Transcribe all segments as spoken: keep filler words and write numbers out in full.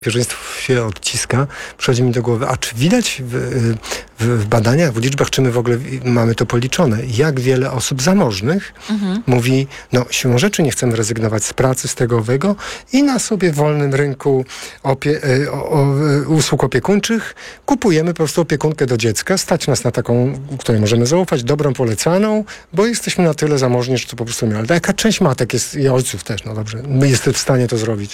Pierwszeństwo się odciska, przychodzi mi do głowy, a czy widać w, w, w badaniach, w liczbach, czy my w ogóle mamy to policzone, jak wiele osób zamożnych mhm. mówi, no siłą rzeczy nie chcemy rezygnować z pracy, z tego owego i na sobie wolnym rynku opie, o, o, usług opiekuńczych kupujemy po prostu opiekunkę do dziecka, stać nas na taką, której możemy zaufać, dobrą, polecaną, bo jesteśmy na tyle zamożni, że to po prostu nie. Ale jaka część matek jest, i ojców też, no dobrze, my jesteśmy w stanie to zrobić?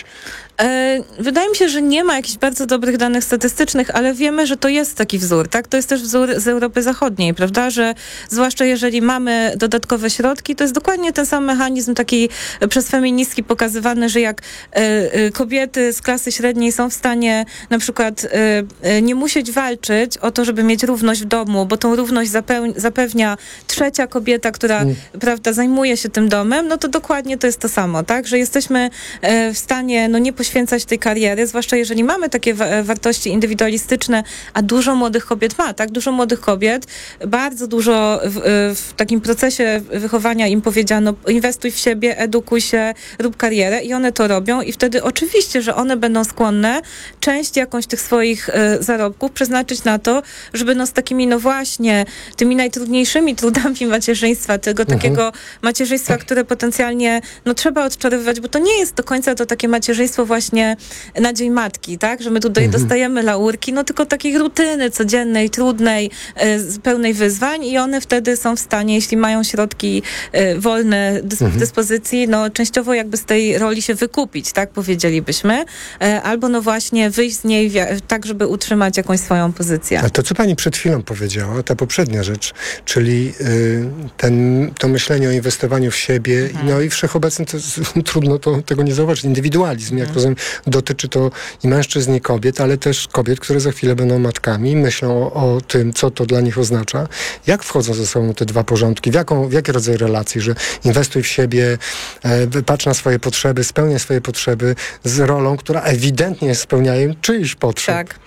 E, wydaje mi się, że nie ma jakichś bardzo dobrych danych statystycznych, ale wiemy, że to jest taki wzór, tak? To jest też wzór z Europy Zachodniej, prawda? Że zwłaszcza jeżeli mamy dodatkowe środki, to jest dokładnie ten sam mechanizm taki przez feministki pokazywany, że jak e, e, kobiety z klasy średniej są w stanie na przykład e, e, nie musieć walczyć o to, żeby mieć równość w domu, bo tą równość zapeł- zapewnia trzecia kobieta, która mm. prawda, zajmuje się tym domem, no to dokładnie to jest to samo, tak? Że jesteśmy e, w stanie no nie poświęcać tej kariery, zwłaszcza jeżeli mamy takie wa- wartości indywidualistyczne, a dużo młodych kobiet ma, tak? Dużo młodych kobiet, bardzo dużo w, w takim procesie wychowania im powiedziano, inwestuj w siebie, edukuj się, rób karierę i one to robią i wtedy oczywiście, że one będą skłonne część jakąś tych swoich y, zarobków przeznaczyć na to, żeby no z takimi no właśnie tymi najtrudniejszymi trudami macierzyństwa, tego mhm. takiego macierzyństwa, które potencjalnie no trzeba odczarowywać, bo to nie jest do końca to takie macierzyństwo właśnie na dzień matki, tak? Że my tutaj mhm. dostajemy laurki, no tylko takiej rutyny codziennej, trudnej, y, pełnej wyzwań i one wtedy są w stanie, jeśli mają środki y, wolne dys- mhm. w dyspozycji, no częściowo jakby z tej roli się wykupić, tak powiedzielibyśmy, y, albo no właśnie wyjść z niej wia- tak, żeby utrzymać jakąś swoją pozycję. A to, co pani przed chwilą powiedziała, ta poprzednia rzecz, czyli y, ten, to myślenie o inwestowaniu w siebie, mhm. no i wszechobecnie to jest, trudno to, tego nie zauważyć, indywidualizm, jak mhm. rozumiem, dotyczy to i mężczyzn, i kobiet, ale też kobiet, które za chwilę będą matkami, myślą o, o tym, co to dla nich oznacza. Jak wchodzą ze sobą te dwa porządki? W, jaką, w jaki rodzaj relacji? Że inwestuj w siebie, e, patrz na swoje potrzeby, spełniaj swoje potrzeby z rolą, która ewidentnie jest spełnianiem czyichś potrzeb. Tak.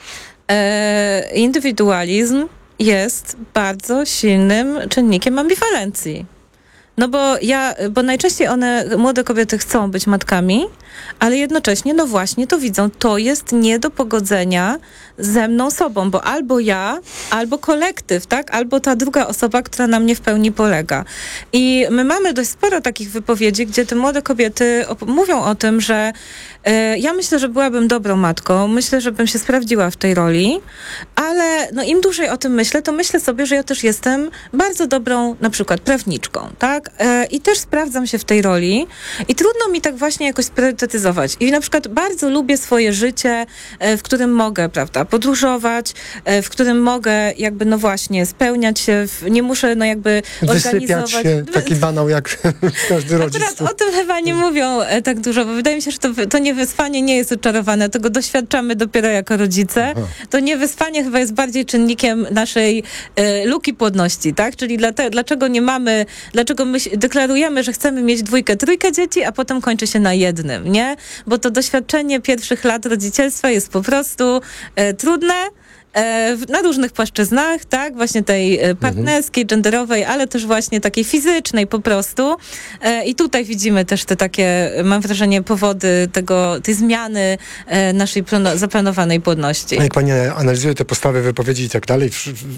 E, indywidualizm jest bardzo silnym czynnikiem ambiwalencji. No bo ja, bo najczęściej one, młode kobiety chcą być matkami, ale jednocześnie, no właśnie, to widzą, to jest nie do pogodzenia ze mną sobą, bo albo ja, albo kolektyw, tak? Albo ta druga osoba, która na mnie w pełni polega. I my mamy dość sporo takich wypowiedzi, gdzie te młode kobiety op- mówią o tym, że y, ja myślę, że byłabym dobrą matką, myślę, że bym się sprawdziła w tej roli, ale no im dłużej o tym myślę, to myślę sobie, że ja też jestem bardzo dobrą, na przykład prawniczką, tak? Y, I też sprawdzam się w tej roli i trudno mi tak właśnie jakoś priorytetyzować. I na przykład bardzo lubię swoje życie, y, w którym mogę, prawda, podróżować, w którym mogę jakby, no właśnie, spełniać się, w, nie muszę, no jakby wysypiać organizować. Się, taki banał jak każdy rodzic. Akurat o tym chyba nie mówią e, tak dużo, bo wydaje mi się, że to, to niewyspanie nie jest oczarowane, tego doświadczamy dopiero jako rodzice. Aha. To niewyspanie chyba jest bardziej czynnikiem naszej e, luki płodności, tak? Czyli dla te, dlaczego nie mamy, dlaczego my deklarujemy, że chcemy mieć dwójkę, trójkę dzieci, a potem kończy się na jednym, nie? Bo to doświadczenie pierwszych lat rodzicielstwa jest po prostu e, trudne, e, na różnych płaszczyznach, tak? Właśnie tej e, partnerskiej, genderowej, ale też właśnie takiej fizycznej po prostu. E, I tutaj widzimy też te takie, mam wrażenie, powody tego, tej zmiany e, naszej plano- zaplanowanej płodności. A jak pani analizuje te postawy, wypowiedzi i tak dalej,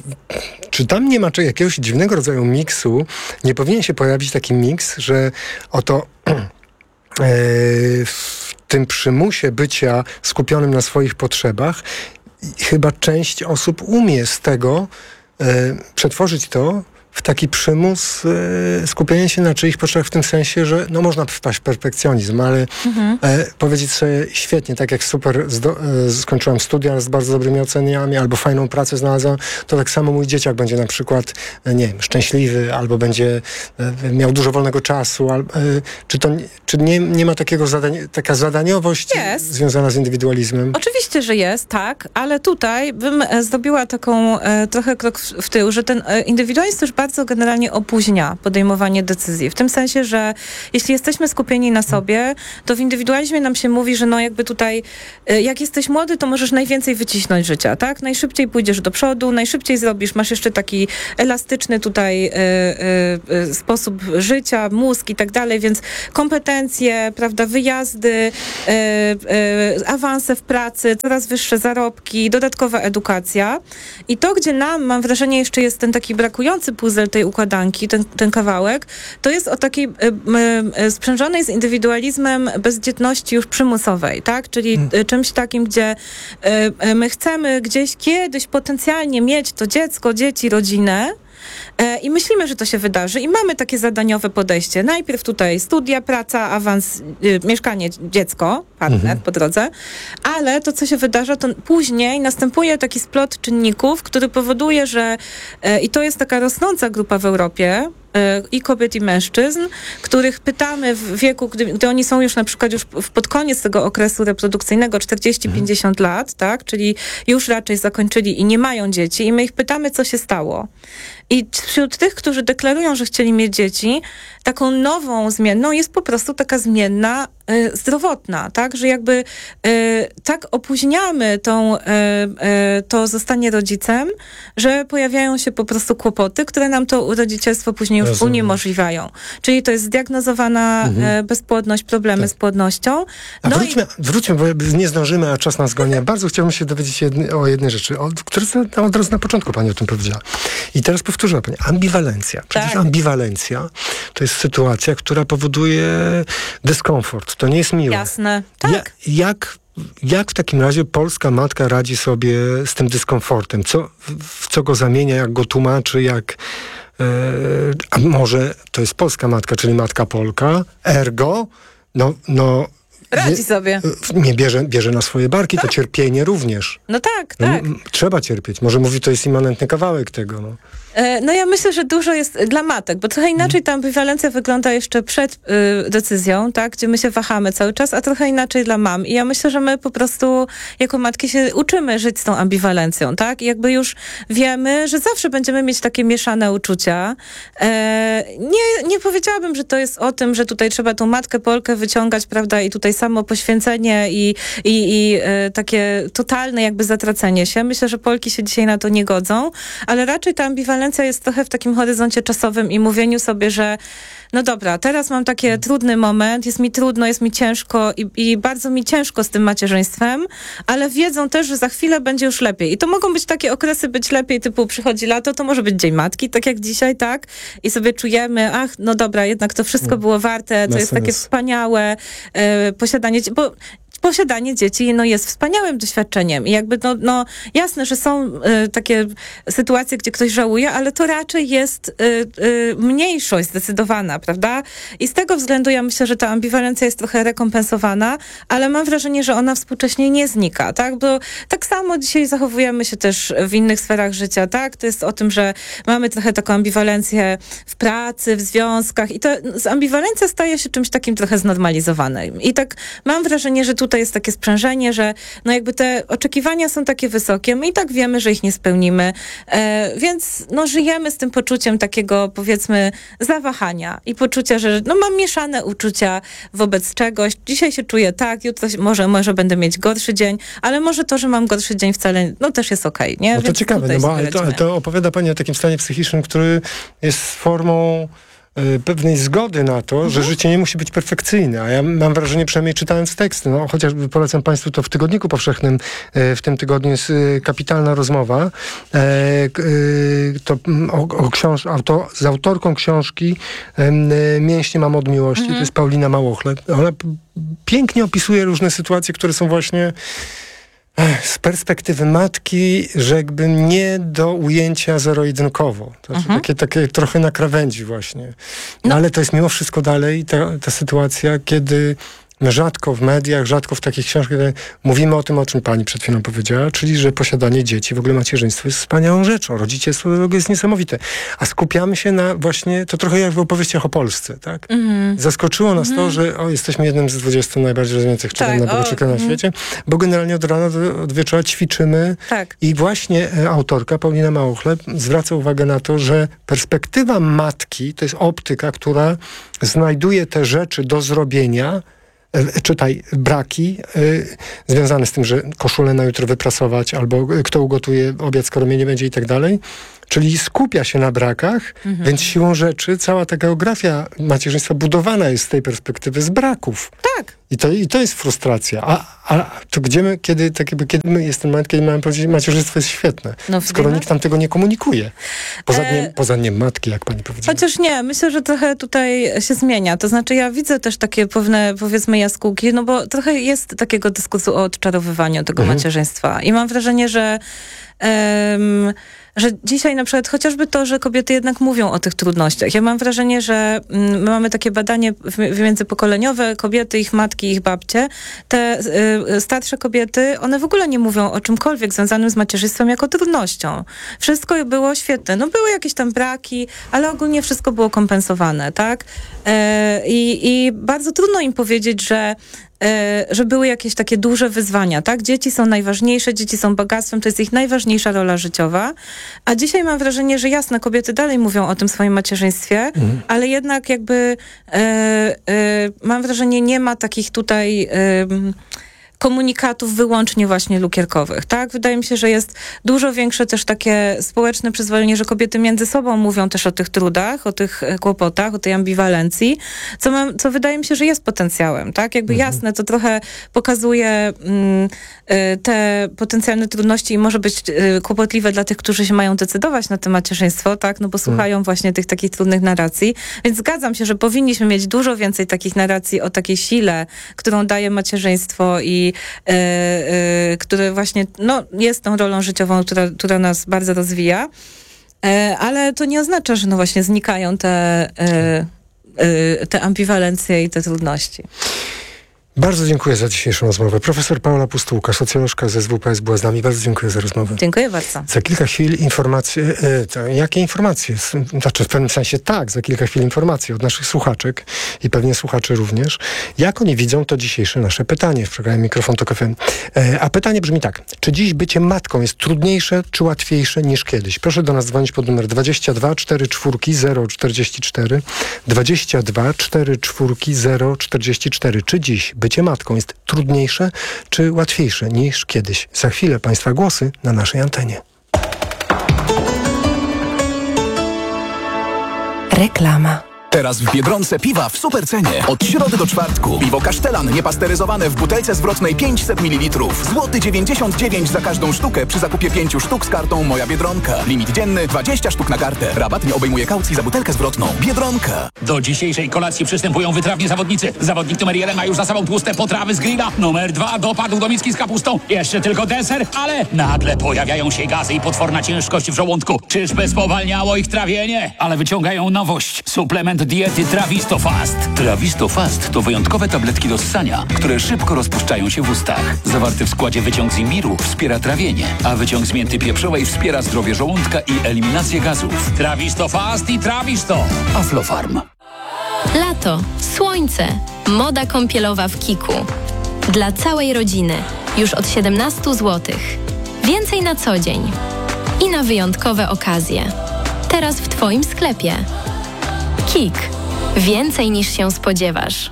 czy tam nie ma jakiegoś dziwnego rodzaju miksu? Nie powinien się pojawić taki miks, że oto w tym przymusie bycia skupionym na swoich potrzebach chyba część osób umie z tego e, przetworzyć to w taki przymus e, skupienia się na czyichś potrzebach w tym sensie, że no można wpaść w perfekcjonizm, ale mhm. e, powiedzieć sobie świetnie, tak jak super zdo, e, skończyłam studia z bardzo dobrymi oceniami, albo fajną pracę znalazłam, to tak samo mój dzieciak będzie na przykład, e, nie wiem, szczęśliwy, albo będzie e, miał dużo wolnego czasu, al, e, czy to czy nie, nie ma takiego zadań, taka zadaniowość jest. Związana z indywidualizmem? Oczywiście, że jest, tak, ale tutaj bym e, zrobiła taką e, trochę krok w, w tył, że ten e, indywidualizm też bardzo generalnie opóźnia podejmowanie decyzji. W tym sensie, że jeśli jesteśmy skupieni na sobie, to w indywidualizmie nam się mówi, że no jakby tutaj, jak jesteś młody, to możesz najwięcej wycisnąć życia, tak? Najszybciej pójdziesz do przodu, najszybciej zrobisz, masz jeszcze taki elastyczny tutaj y, y, y, sposób życia, mózg i tak dalej, więc kompetencje, prawda, wyjazdy, y, y, awanse w pracy, coraz wyższe zarobki, dodatkowa edukacja. I to, gdzie nam, mam wrażenie, jeszcze jest ten taki brakujący puzzle tej układanki, ten, ten kawałek, to jest o takiej y, y, sprzężonej z indywidualizmem bezdzietności już przymusowej, tak? Czyli hmm. czymś takim, gdzie y, y, my chcemy gdzieś kiedyś potencjalnie mieć to dziecko, dzieci, rodzinę, i myślimy, że to się wydarzy i mamy takie zadaniowe podejście. Najpierw tutaj studia, praca, awans, y, mieszkanie, dziecko, partner mhm. po drodze, ale to, co się wydarza, to później następuje taki splot czynników, który powoduje, że y, i to jest taka rosnąca grupa w Europie, i kobiet, i mężczyzn, których pytamy w wieku, gdy, gdy oni są już na przykład już pod koniec tego okresu reprodukcyjnego, czterdzieści pięćdziesiąt mhm. lat, tak, czyli już raczej zakończyli i nie mają dzieci i my ich pytamy, co się stało. I wśród tych, którzy deklarują, że chcieli mieć dzieci, taką nową zmienną jest po prostu taka zmienna y, zdrowotna, tak, że jakby y, tak opóźniamy tą, y, y, to zostanie rodzicem, że pojawiają się po prostu kłopoty, które nam to rodzicielstwo później już Rozumiem. uniemożliwiają. Czyli to jest zdiagnozowana mhm. bezpłodność, problemy tak. z płodnością. A no wróćmy, i... wróćmy, bo nie zdążymy, a czas nas goni. Bardzo chciałbym się dowiedzieć jedny, o jednej rzeczy, o, które od razu na początku pani o tym powiedziała. I teraz powtórzyła pani. Ambiwalencja. Przecież tak. ambiwalencja to jest sytuacja, która powoduje dyskomfort. To nie jest miłe. Jasne. Tak. Ja, jak Jak w takim razie polska matka radzi sobie z tym dyskomfortem? Co, w co go zamienia, jak go tłumaczy, jak... Yy, a może to jest polska matka, czyli matka Polka, ergo, no... no radzi nie, sobie. Nie bierze, bierze na swoje barki, tak. to cierpienie również. No tak, tak. No, trzeba cierpieć. Może mówi, to jest immanentny kawałek tego, no. No ja myślę, że dużo jest dla matek, bo trochę inaczej ta ambiwalencja wygląda jeszcze przed y, decyzją, tak, gdzie my się wahamy cały czas, a trochę inaczej dla mam. I ja myślę, że my po prostu jako matki się uczymy żyć z tą ambiwalencją, tak? I jakby już wiemy, że zawsze będziemy mieć takie mieszane uczucia. E, nie, nie powiedziałabym, że to jest o tym, że tutaj trzeba tą matkę Polkę wyciągać, prawda, i tutaj samo poświęcenie i, i, i e, takie totalne jakby zatracenie się. Myślę, że Polki się dzisiaj na to nie godzą, ale raczej ta ambiwalencja jest trochę w takim horyzoncie czasowym i mówieniu sobie, że no dobra, teraz mam taki hmm. trudny moment, jest mi trudno, jest mi ciężko i, i bardzo mi ciężko z tym macierzyństwem, ale wiedzą też, że za chwilę będzie już lepiej. I to mogą być takie okresy być lepiej, typu przychodzi lato, to może być Dzień Matki, tak jak dzisiaj, tak? I sobie czujemy, ach, no dobra, jednak to wszystko było warte, to jest takie wspaniałe e, posiadanie, bo posiadanie dzieci no, jest wspaniałym doświadczeniem i jakby no, no jasne, że są y, takie sytuacje, gdzie ktoś żałuje, ale to raczej jest y, y, mniejszość zdecydowana, prawda? I z tego względu ja myślę, że ta ambiwalencja jest trochę rekompensowana, ale mam wrażenie, że ona współcześnie nie znika, tak? Bo tak samo dzisiaj zachowujemy się też w innych sferach życia, tak? To jest o tym, że mamy trochę taką ambiwalencję w pracy, w związkach i to ambiwalencja staje się czymś takim trochę znormalizowanym. I tak mam wrażenie, że tutaj jest takie sprzężenie, że no jakby te oczekiwania są takie wysokie, my i tak wiemy, że ich nie spełnimy, e, więc no żyjemy z tym poczuciem takiego, powiedzmy, zawahania i poczucia, że no mam mieszane uczucia wobec czegoś. Dzisiaj się czuję tak, jutro może, może będę mieć gorszy dzień, ale może to, że mam gorszy dzień wcale, no też jest okej, nie? No to więc ciekawe, no bo ale to, ale to opowiada pani o takim stanie psychicznym, który jest formą pewnej zgody na to, mhm. że życie nie musi być perfekcyjne, a ja mam wrażenie, przynajmniej czytając teksty, no chociażby polecam państwu to w Tygodniku Powszechnym, w tym tygodniu jest kapitalna rozmowa, to o, o książ- auto, z autorką książki Mięśnie mam od miłości, mhm. to jest Paulina Małochle. Ona pięknie opisuje różne sytuacje, które są właśnie z perspektywy matki, rzekłbym, nie do ujęcia zero-jedynkowo. To znaczy, mhm. takie, takie trochę na krawędzi właśnie. No, no ale to jest mimo wszystko dalej ta, ta sytuacja, kiedy My rzadko w mediach, rzadko w takich książkach mówimy o tym, o czym pani przed chwilą powiedziała, czyli że posiadanie dzieci, w ogóle macierzyństwo jest wspaniałą rzeczą. Rodzicielstwo jest niesamowite. A skupiamy się na właśnie, to trochę jak w opowieściach o Polsce, tak? Mm-hmm. Zaskoczyło nas mm-hmm. to, że o, jesteśmy jednym z dwudziestu najbardziej rozwiniętych tak, naukowców na świecie, bo generalnie od rana do od wieczora ćwiczymy tak. i właśnie e, autorka Paulina Małochleb zwraca uwagę na to, że perspektywa matki to jest optyka, która znajduje te rzeczy do zrobienia, e, czytaj, braki e, związane z tym, że koszulę na jutro wyprasować, albo kto ugotuje obiad, skoro mnie nie będzie i tak dalej. Czyli skupia się na brakach, mhm. więc siłą rzeczy cała ta geografia macierzyństwa budowana jest z tej perspektywy z braków. Tak. I to, i to jest frustracja. A, a to gdzie my, kiedy, tak jakby, kiedy my, jest ten moment, kiedy mamy powiedzieć, macierzyństwo jest świetne, no, skoro nikt nam tego nie komunikuje. Poza, e... dniem, poza dniem matki, jak pani powiedziała. Chociaż nie, myślę, że trochę tutaj się zmienia. To znaczy ja widzę też takie pewne, powiedzmy, jaskółki, no bo trochę jest takiego dyskursu o odczarowywaniu tego mhm. macierzyństwa. I mam wrażenie, że um, że dzisiaj na przykład chociażby to, że kobiety jednak mówią o tych trudnościach. Ja mam wrażenie, że my mamy takie badanie międzypokoleniowe, kobiety, ich matki, ich babcie. Te y, starsze kobiety, one w ogóle nie mówią o czymkolwiek związanym z macierzyństwem jako trudnością. Wszystko było świetne. No były jakieś tam braki, ale ogólnie wszystko było kompensowane, tak? Y, I bardzo trudno im powiedzieć, że że były jakieś takie duże wyzwania, tak? Dzieci są najważniejsze, dzieci są bogactwem, to jest ich najważniejsza rola życiowa. A dzisiaj mam wrażenie, że jasne, kobiety dalej mówią o tym swoim macierzyństwie, mhm. ale jednak jakby e, e, mam wrażenie, nie ma takich tutaj e, komunikatów wyłącznie właśnie lukierkowych, tak? Wydaje mi się, że jest dużo większe też takie społeczne przyzwolenie, że kobiety między sobą mówią też o tych trudach, o tych kłopotach, o tej ambiwalencji, co, mam, co wydaje mi się, że jest potencjałem, tak? Jakby mhm. jasne, to trochę pokazuje mm, te potencjalne trudności i może być y, kłopotliwe dla tych, którzy się mają decydować na to macierzyństwo, tak? No bo słuchają mhm. właśnie tych takich trudnych narracji, więc zgadzam się, że powinniśmy mieć dużo więcej takich narracji o takiej sile, którą daje macierzyństwo i Yy, yy, który właśnie no, jest tą rolą życiową, która, która nas bardzo rozwija, yy, ale to nie oznacza, że no właśnie znikają te, yy, yy, te ambiwalencje i te trudności. Bardzo dziękuję za dzisiejszą rozmowę. Profesor Paula Pustułka, socjolożka z S W P S była z nami. Bardzo dziękuję za rozmowę. Dziękuję bardzo. Za kilka chwil informacje. E, to, jakie informacje? Znaczy w pewnym sensie tak, za kilka chwil informacje od naszych słuchaczek i pewnie słuchaczy również. Jak oni widzą to dzisiejsze nasze pytanie w programie Mikrofon Tok F M. E, a pytanie brzmi tak. Czy dziś bycie matką jest trudniejsze czy łatwiejsze niż kiedyś? Proszę do nas dzwonić pod numer dwadzieścia dwa cztery cztery zero czterdzieści cztery dwadzieścia dwa cztery cztery zero czterdzieści cztery. Czy dziś bycie matką jest trudniejsze czy łatwiejsze niż kiedyś? Za chwilę Państwa głosy na naszej antenie. Reklama. Teraz w Biedronce piwa w super cenie. Od środy do czwartku. Piwo Kasztelan niepasteryzowane w butelce zwrotnej pięćset mililitrów. Złoty dziewięćdziesiąt dziewięć za każdą sztukę przy zakupie pięciu sztuk z kartą Moja Biedronka. Limit dzienny dwadzieścia sztuk na kartę. Rabat nie obejmuje kaucji za butelkę zwrotną. Biedronka. Do dzisiejszej kolacji przystępują wytrawni zawodnicy. Zawodnik numer jeden ma już za sobą tłuste potrawy z grilla. Numer dwa dopadł do miski z kapustą. Jeszcze tylko deser, ale nagle pojawiają się gazy i potworna ciężkość w żołądku. Czyżby spowalniało ich trawienie? Ale wyciągają nowość. Suplement diety Trawisto Fast. Trawisto Fast to wyjątkowe tabletki do ssania, które szybko rozpuszczają się w ustach. Zawarty w składzie wyciąg z imbiru wspiera trawienie, a wyciąg z mięty pieprzowej wspiera zdrowie żołądka i eliminację gazów. Trawisto Fast i Trawisto. Aflofarm. Lato, słońce, moda kąpielowa w Kiku. Dla całej rodziny. Już od siedemnaście złotych. Więcej na co dzień. I na wyjątkowe okazje. Teraz w Twoim sklepie. Kik. Więcej niż się spodziewasz.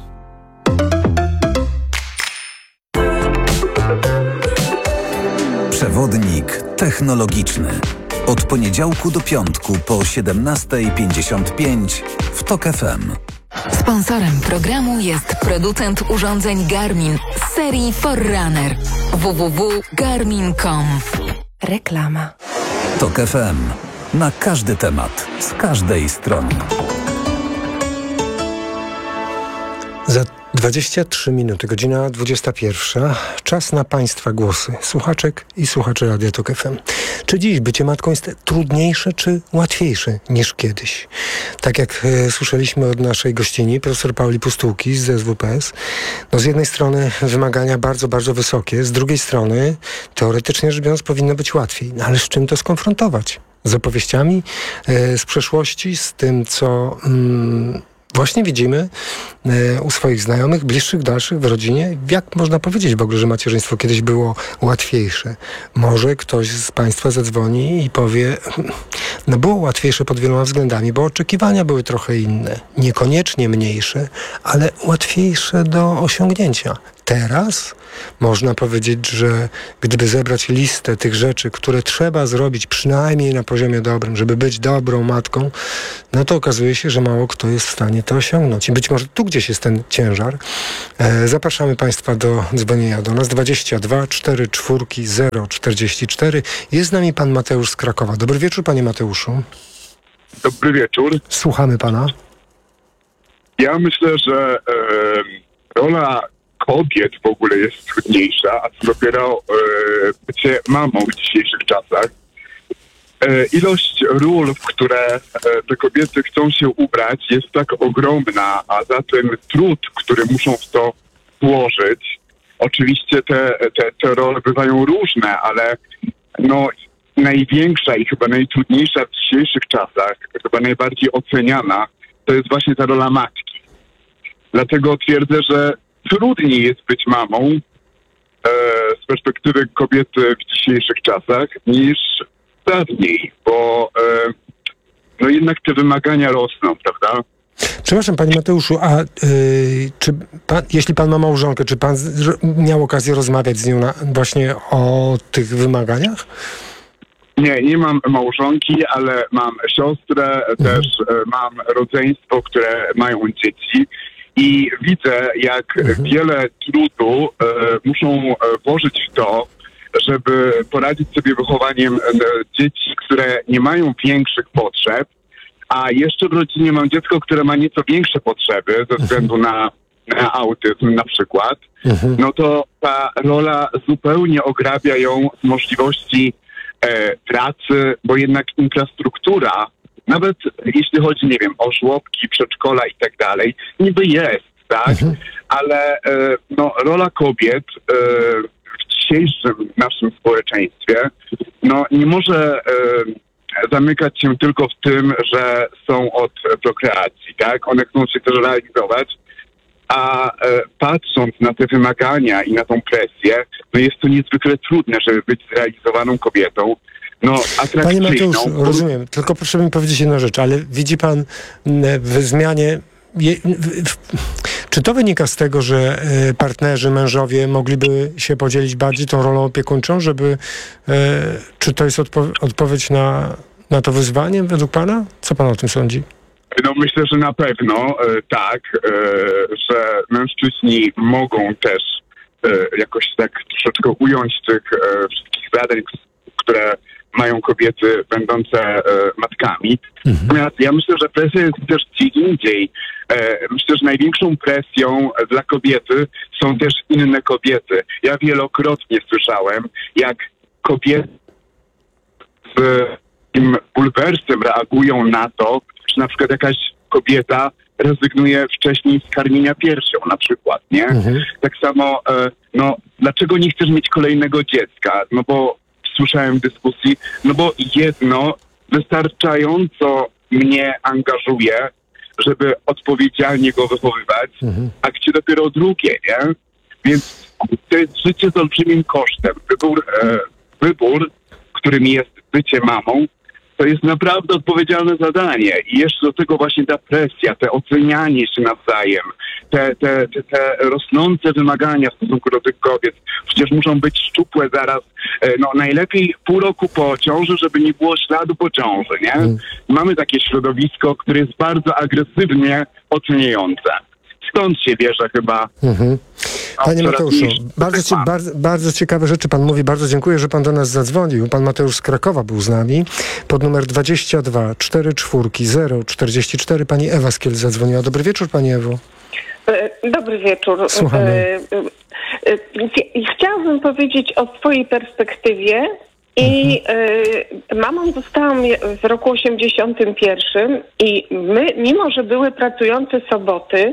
Przewodnik technologiczny. Od poniedziałku do piątku po siedemnasta pięćdziesiąt pięć w Tok F M. Sponsorem programu jest producent urządzeń Garmin z serii Forerunner. w w w kropka garmin kropka com. Reklama. Tok F M. Na każdy temat, z każdej strony. Za dwadzieścia trzy minuty, godzina dwudziesta pierwsza. Czas na Państwa głosy, słuchaczek i słuchaczy Radia Tok F M. Czy dziś bycie matką jest trudniejsze czy łatwiejsze niż kiedyś? Tak jak e, słyszeliśmy od naszej gościni, profesor Pauli Pustułki z S W P S, no z jednej strony wymagania bardzo, bardzo wysokie, z drugiej strony teoretycznie rzecz biorąc powinno być łatwiej. No ale z czym to skonfrontować? Z opowieściami e, z przeszłości, z tym, co... Mm, Właśnie widzimy e, u swoich znajomych, bliższych, dalszych, w rodzinie, jak można powiedzieć w ogóle, że macierzyństwo kiedyś było łatwiejsze. Może ktoś z Państwa zadzwoni i powie, no było łatwiejsze pod wieloma względami, bo oczekiwania były trochę inne. Niekoniecznie mniejsze, ale łatwiejsze do osiągnięcia. Teraz można powiedzieć, że gdyby zebrać listę tych rzeczy, które trzeba zrobić przynajmniej na poziomie dobrym, żeby być dobrą matką, no to okazuje się, że mało kto jest w stanie to osiągnąć. I być może tu gdzieś jest ten ciężar. E, zapraszamy Państwa do dzwonienia do nas. dwadzieścia dwa cztery cztery zero czterdzieści cztery. Jest z nami Pan Mateusz z Krakowa. Dobry wieczór, Panie Mateuszu. Dobry wieczór. Słuchamy Pana. Ja myślę, że e, rola kobiet w ogóle jest trudniejsza, a co dopiero e, bycie mamą w dzisiejszych czasach. E, ilość ról, w które e, te kobiety chcą się ubrać, jest tak ogromna, a zatem trud, który muszą w to włożyć. Oczywiście te, te, te role bywają różne, ale no największa i chyba najtrudniejsza w dzisiejszych czasach, chyba najbardziej oceniana, to jest właśnie ta rola matki. Dlatego twierdzę, że trudniej jest być mamą e, z perspektywy kobiety w dzisiejszych czasach niż dawniej, bo e, no jednak te wymagania rosną, prawda? Przepraszam, Panie Mateuszu, a yy, czy pan, jeśli Pan ma małżonkę, czy Pan z, miał okazję rozmawiać z nią na, właśnie o tych wymaganiach? Nie, nie mam małżonki, ale mam siostrę, mhm. też e, mam rodzeństwo, które mają dzieci. I widzę, jak mhm. wiele trudu e, muszą e, włożyć w to, żeby poradzić sobie wychowaniem e, dzieci, które nie mają większych potrzeb, a jeszcze w rodzinie mam dziecko, które ma nieco większe potrzeby ze względu na, na autyzm na przykład, mhm. no to ta rola zupełnie ograbia ją z możliwości e, pracy, bo jednak infrastruktura, nawet jeśli chodzi, nie wiem, o żłobki, przedszkola i tak dalej, niby jest, tak? Mhm. Ale e, no, rola kobiet e, w dzisiejszym naszym społeczeństwie no, nie może e, zamykać się tylko w tym, że są od prokreacji, tak? One chcą się też realizować, a e, patrząc na te wymagania i na tą presję, no jest to niezwykle trudne, żeby być zrealizowaną kobietą. No, Panie Mateuszu, rozumiem, tylko proszę mi powiedzieć jedną rzecz, ale widzi Pan w zmianie, je, w, w, czy to wynika z tego, że partnerzy, mężowie mogliby się podzielić bardziej tą rolą opiekuńczą, żeby, e, czy to jest odpo- odpowiedź na, na to wyzwanie według Pana? Co Pan o tym sądzi? No myślę, że na pewno e, tak, e, że mężczyźni mogą też e, jakoś tak troszeczkę ująć tych e, wszystkich zadań, które mają kobiety będące e, matkami. Mhm. Natomiast ja myślę, że presja jest też gdzie indziej. E, myślę, że największą presją dla kobiety są też inne kobiety. Ja wielokrotnie słyszałem, jak kobiety z tym bulwersem reagują na to, że na przykład jakaś kobieta rezygnuje wcześniej z karmienia piersią na przykład, nie? Mhm. Tak samo, e, no, dlaczego nie chcesz mieć kolejnego dziecka? No bo słyszałem w dyskusji, no bo jedno wystarczająco mnie angażuje, żeby odpowiedzialnie go wychowywać, mhm. a gdzie dopiero drugie, nie? Więc to jest życie z olbrzymim kosztem. Wybór, e, wybór, którym jest bycie mamą, to jest naprawdę odpowiedzialne zadanie. I jeszcze do tego właśnie ta presja, te ocenianie się nawzajem, te, te, te, te rosnące wymagania w stosunku do tych kobiet. Przecież muszą być szczupłe zaraz, no najlepiej pół roku po ciąży, żeby nie było śladu po ciąży, nie? Mm. Mamy takie środowisko, które jest bardzo agresywnie oceniające. Stąd się bierze chyba... Mhm. Panie Mateuszu, bardzo, cie, bardzo, bardzo ciekawe rzeczy Pan mówi. Bardzo dziękuję, że Pan do nas zadzwonił. Pan Mateusz z Krakowa był z nami. Pod numer dwadzieścia dwa cztery cztery zero czterdzieści cztery Pani Ewa z Kielc zadzwoniła. Dobry wieczór, Pani Ewo. Dobry wieczór. Słuchamy. Chciałabym powiedzieć o swojej perspektywie. I y, mamą zostałam w roku osiemdziesiątym pierwszym i my, mimo że były pracujące soboty,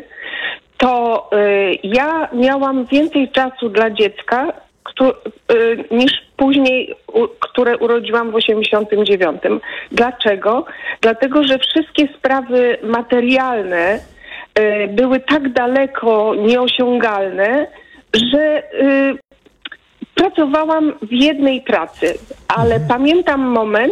to y, ja miałam więcej czasu dla dziecka któ, y, niż później, u, które urodziłam w osiemdziesiątym dziewiątym. Dlaczego? Dlatego, że wszystkie sprawy materialne y, były tak daleko nieosiągalne, że y, pracowałam w jednej pracy, ale mhm. pamiętam moment,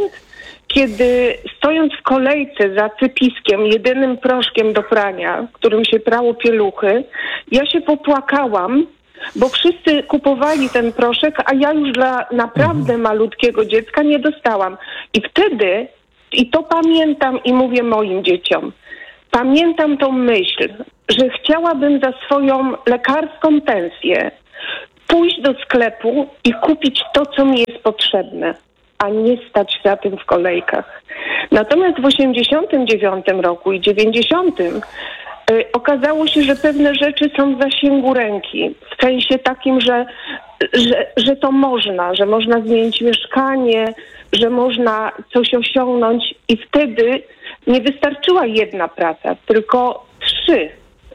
kiedy stojąc w kolejce za cypiskiem, jedynym proszkiem do prania, którym się prało pieluchy, ja się popłakałam, bo wszyscy kupowali ten proszek, a ja już dla naprawdę mhm. malutkiego dziecka nie dostałam. I wtedy, i to pamiętam i mówię moim dzieciom, pamiętam tą myśl, że chciałabym za swoją lekarską pensję pójść do sklepu i kupić to, co mi jest potrzebne, a nie stać za tym w kolejkach. Natomiast w osiemdziesiątym dziewiątym roku i dziewięćdziesiątym y, okazało się, że pewne rzeczy są w zasięgu ręki. W sensie takim, że, że, że to można, że można zmienić mieszkanie, że można coś osiągnąć i wtedy nie wystarczyła jedna praca, tylko trzy,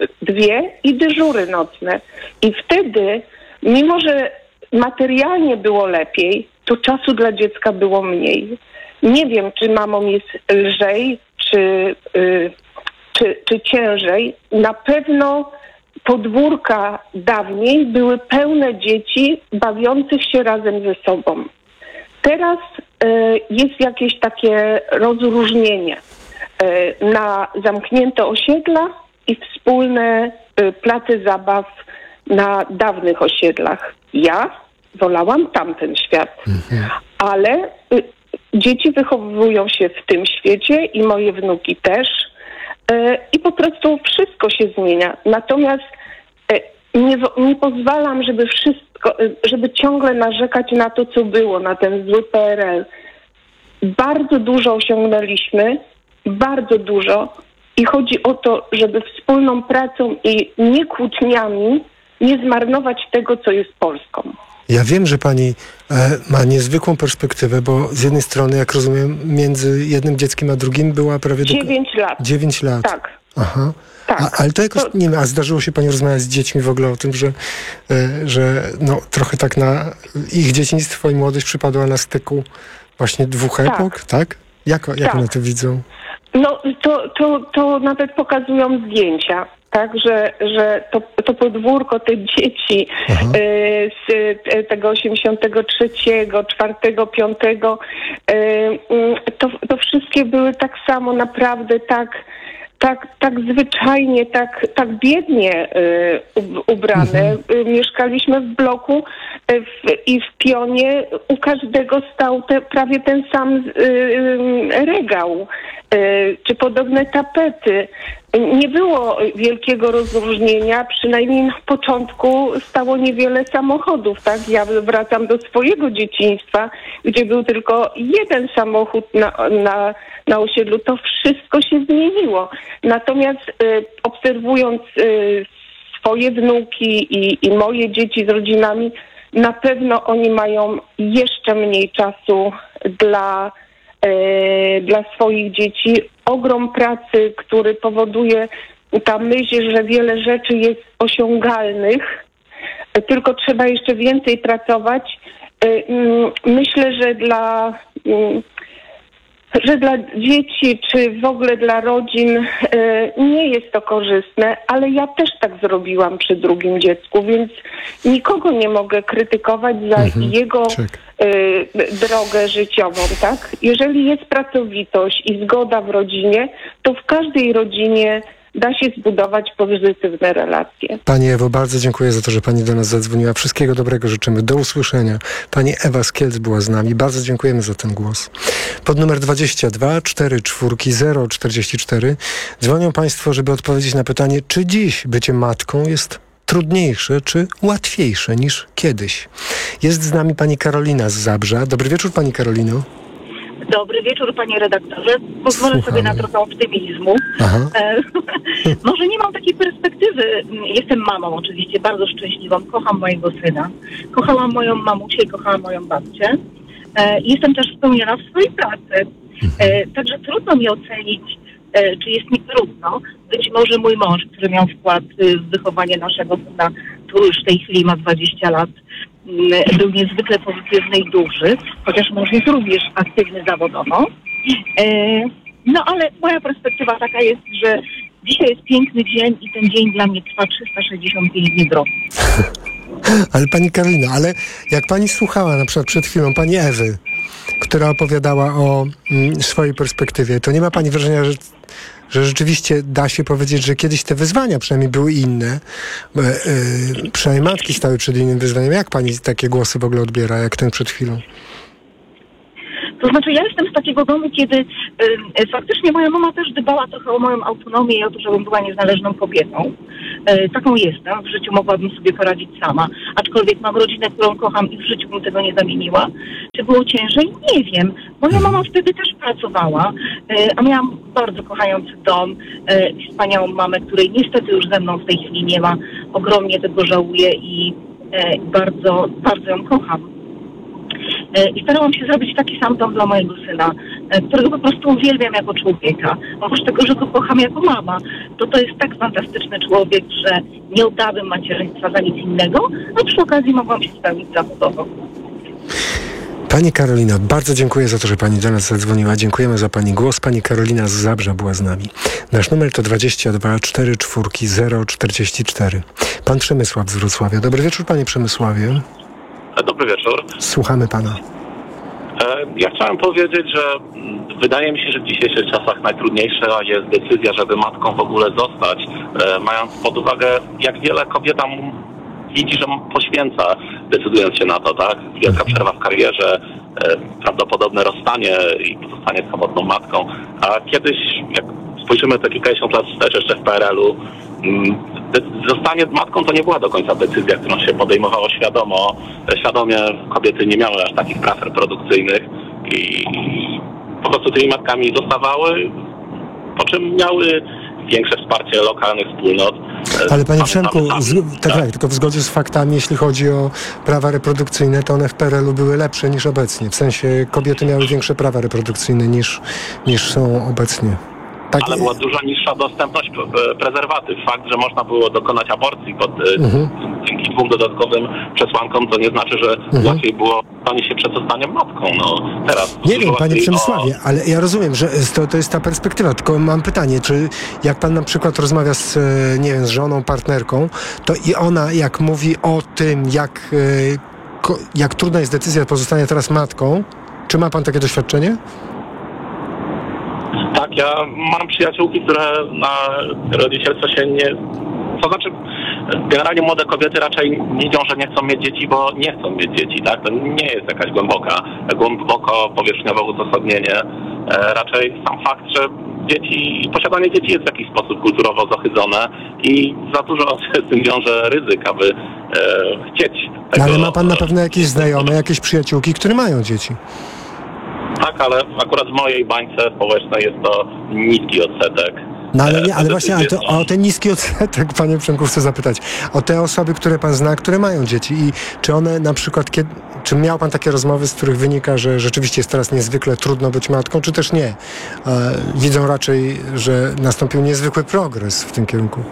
dwie i dyżury nocne. I wtedy mimo że materialnie było lepiej, to czasu dla dziecka było mniej. Nie wiem, czy mamom jest lżej, czy, yy, czy, czy ciężej. Na pewno podwórka dawniej były pełne dzieci bawiących się razem ze sobą. Teraz yy, jest jakieś takie rozróżnienie yy, na zamknięte osiedla i wspólne yy, place zabaw na dawnych osiedlach. Ja wolałam tamten świat, mhm. ale y, dzieci wychowują się w tym świecie i moje wnuki też y, i po prostu wszystko się zmienia. Natomiast y, nie, nie pozwalam, żeby wszystko, y, żeby ciągle narzekać na to, co było, na ten zły P R L. Bardzo dużo osiągnęliśmy, bardzo dużo i chodzi o to, żeby wspólną pracą i nie kłótniami nie zmarnować tego, co jest Polską. Ja wiem, że pani e, ma niezwykłą perspektywę, bo z jednej strony, jak rozumiem, między jednym dzieckiem a drugim była prawie... Dziewięć do... lat. Dziewięć lat. Tak. Aha. Tak. A, ale to jakoś, to... nie wiem, a zdarzyło się pani rozmawiać z dziećmi w ogóle o tym, że, e, że no, trochę tak na ich dzieciństwo i młodość przypadła na styku właśnie dwóch tak. epok, tak? Jak, jak tak. one to widzą? No, to, to, to nawet pokazują zdjęcia. Tak, że, że to, to podwórko, te dzieci y, z y, tego osiemdziesiątego trzeciego, czwartego, piątego, y, y, to, to wszystkie były tak samo naprawdę tak, tak, tak zwyczajnie, tak, tak biednie y, ubrane. Y, mieszkaliśmy w bloku y, w, i w pionie u każdego stał te, prawie ten sam y, y, regał, y, czy podobne tapety. Nie było wielkiego rozróżnienia, przynajmniej na początku stało niewiele samochodów, tak? Ja wracam do swojego dzieciństwa, gdzie był tylko jeden samochód na, na, na osiedlu. To wszystko się zmieniło. Natomiast y, obserwując y, swoje wnuki i, i moje dzieci z rodzinami, na pewno oni mają jeszcze mniej czasu dla dla swoich dzieci. Ogrom pracy, który powoduje ta myśl, że wiele rzeczy jest osiągalnych, tylko trzeba jeszcze więcej pracować. Myślę, że dla że dla dzieci, czy w ogóle dla rodzin nie jest to korzystne, ale ja też tak zrobiłam przy drugim dziecku, więc nikogo nie mogę krytykować za mhm, jego y, drogę życiową, tak? Jeżeli jest pracowitość i zgoda w rodzinie, to w każdej rodzinie da się zbudować pozytywne relacje. Pani Ewo, bardzo dziękuję za to, że pani do nas zadzwoniła. Wszystkiego dobrego życzymy. Do usłyszenia. Pani Ewa z Kielc była z nami. Bardzo dziękujemy za ten głos. Pod numer dwadzieścia dwa cztery cztery zero czterdzieści cztery dzwonią państwo, żeby odpowiedzieć na pytanie, czy dziś bycie matką jest trudniejsze, czy łatwiejsze niż kiedyś. Jest z nami pani Karolina z Zabrza. Dobry wieczór, pani Karolino. Dobry wieczór, panie redaktorze. Pozwolę Słuchamy. sobie na trochę optymizmu. E, Może nie mam takiej perspektywy. Jestem mamą oczywiście, bardzo szczęśliwą. Kocham mojego syna. Kochałam moją mamusię i kochałam moją babcię. E, Jestem też spełniona w swojej pracy. E, Także trudno mi ocenić, e, czy jest mi trudno. Być może mój mąż, który miał wkład w wychowanie naszego syna, który już w tej chwili ma dwadzieścia lat, był niezwykle pozytywny i duży, chociaż mąż jest również aktywny zawodowo. E, no ale moja perspektywa taka jest, że dzisiaj jest piękny dzień i ten dzień dla mnie trwa trzysta sześćdziesiąt pięć dni drogi. Ale pani Karolina, ale jak pani słuchała na przykład przed chwilą pani Ewy, która opowiadała o mm, swojej perspektywie, to nie ma pani wrażenia, że że rzeczywiście da się powiedzieć, że kiedyś te wyzwania przynajmniej były inne. Yy, yy, przynajmniej matki stały przed innym wyzwaniem. Jak pani takie głosy w ogóle odbiera, jak ten przed chwilą? To znaczy ja jestem z takiego domu, kiedy y, faktycznie moja mama też dbała trochę o moją autonomię i o to, żebym była niezależną kobietą. Y, taką jestem. W życiu mogłabym sobie poradzić sama. Aczkolwiek mam rodzinę, którą kocham i w życiu bym tego nie zamieniła. Czy było ciężej? Nie wiem. Moja mama wtedy też pracowała, y, a miałam bardzo kochający dom, y, wspaniałą mamę, której niestety już ze mną w tej chwili nie ma. Ogromnie tego żałuję i y, bardzo, bardzo ją kocham. I starałam się zrobić taki sam dom dla mojego syna, którego po prostu uwielbiam jako człowieka. Oprócz tego, że go kocham jako mama, to to jest tak fantastyczny człowiek, że nie oddałabym macierzyństwa za nic innego, a przy okazji mogłam się spełnić zawodowo. Pani Karolina, bardzo dziękuję za to, że pani do nas zadzwoniła. Dziękujemy za pani głos. Pani Karolina z Zabrza była z nami. Nasz numer to dwadzieścia dwa cztery cztery zero czterdzieści cztery. Pan Przemysław z Wrocławia. Dobry wieczór, panie Przemysławie. Dobry wieczór. Słuchamy pana. Ja chciałem powiedzieć, że wydaje mi się, że w dzisiejszych czasach najtrudniejsza jest decyzja, żeby matką w ogóle zostać, mając pod uwagę, jak wiele kobieta widzi, że poświęca, decydując się na to, tak? Wielka przerwa w karierze, prawdopodobne rozstanie i pozostanie samotną matką. A kiedyś, jak spojrzymy te kilkadziesiąt lat wstecz, jeszcze w P R L-u, zostanie matką to nie była do końca decyzja, którą się podejmowało świadomo. Świadomie kobiety nie miały aż takich praw reprodukcyjnych i po prostu tymi matkami zostawały, po czym miały większe wsparcie lokalnych wspólnot. Ale panie Przemku, z, tak, tak, tylko w zgodzie z faktami, jeśli chodzi o prawa reprodukcyjne, to one w P R L-u były lepsze niż obecnie. W sensie kobiety miały większe prawa reprodukcyjne niż, niż są obecnie. Tak. Ale była dużo niższa dostępność prezerwatyw. Fakt, że można było dokonać aborcji pod Mhm. dzięki dwóm dodatkowym przesłankom, to nie znaczy, że Mhm. łatwiej było stanie się przed zostaniem matką. No, teraz Nie wiem, panie łatwiej Przemysławie, o... ale ja rozumiem, że to, to jest ta perspektywa, tylko mam pytanie, czy jak pan na przykład rozmawia z, nie wiem, z żoną, partnerką, to i ona jak mówi o tym, jak, jak trudna jest decyzja pozostania teraz matką, czy ma pan takie doświadczenie? Tak, ja mam przyjaciółki, które na rodzicielstwo się nie... To znaczy, generalnie młode kobiety raczej nie idą, że nie chcą mieć dzieci, bo nie chcą mieć dzieci, tak? To nie jest jakaś głęboka, głęboko powierzchniowe uzasadnienie. E, raczej sam fakt, że dzieci, posiadanie dzieci jest w jakiś sposób kulturowo zohydzone i za dużo się z tym wiąże ryzyk, aby e, chcieć tego. Ale ma pan na pewno jakieś znajome, jakieś przyjaciółki, które mają dzieci. Tak, ale akurat w mojej bańce społecznej jest to niski odsetek. No ale nie, ale właśnie ale to, o ten niski odsetek, panie Przemku, chcę zapytać. O te osoby, które pan zna, które mają dzieci i czy one na przykład, kiedy, czy miał pan takie rozmowy, z których wynika, że rzeczywiście jest teraz niezwykle trudno być matką, czy też nie? E, widzą raczej, że nastąpił niezwykły progres w tym kierunku.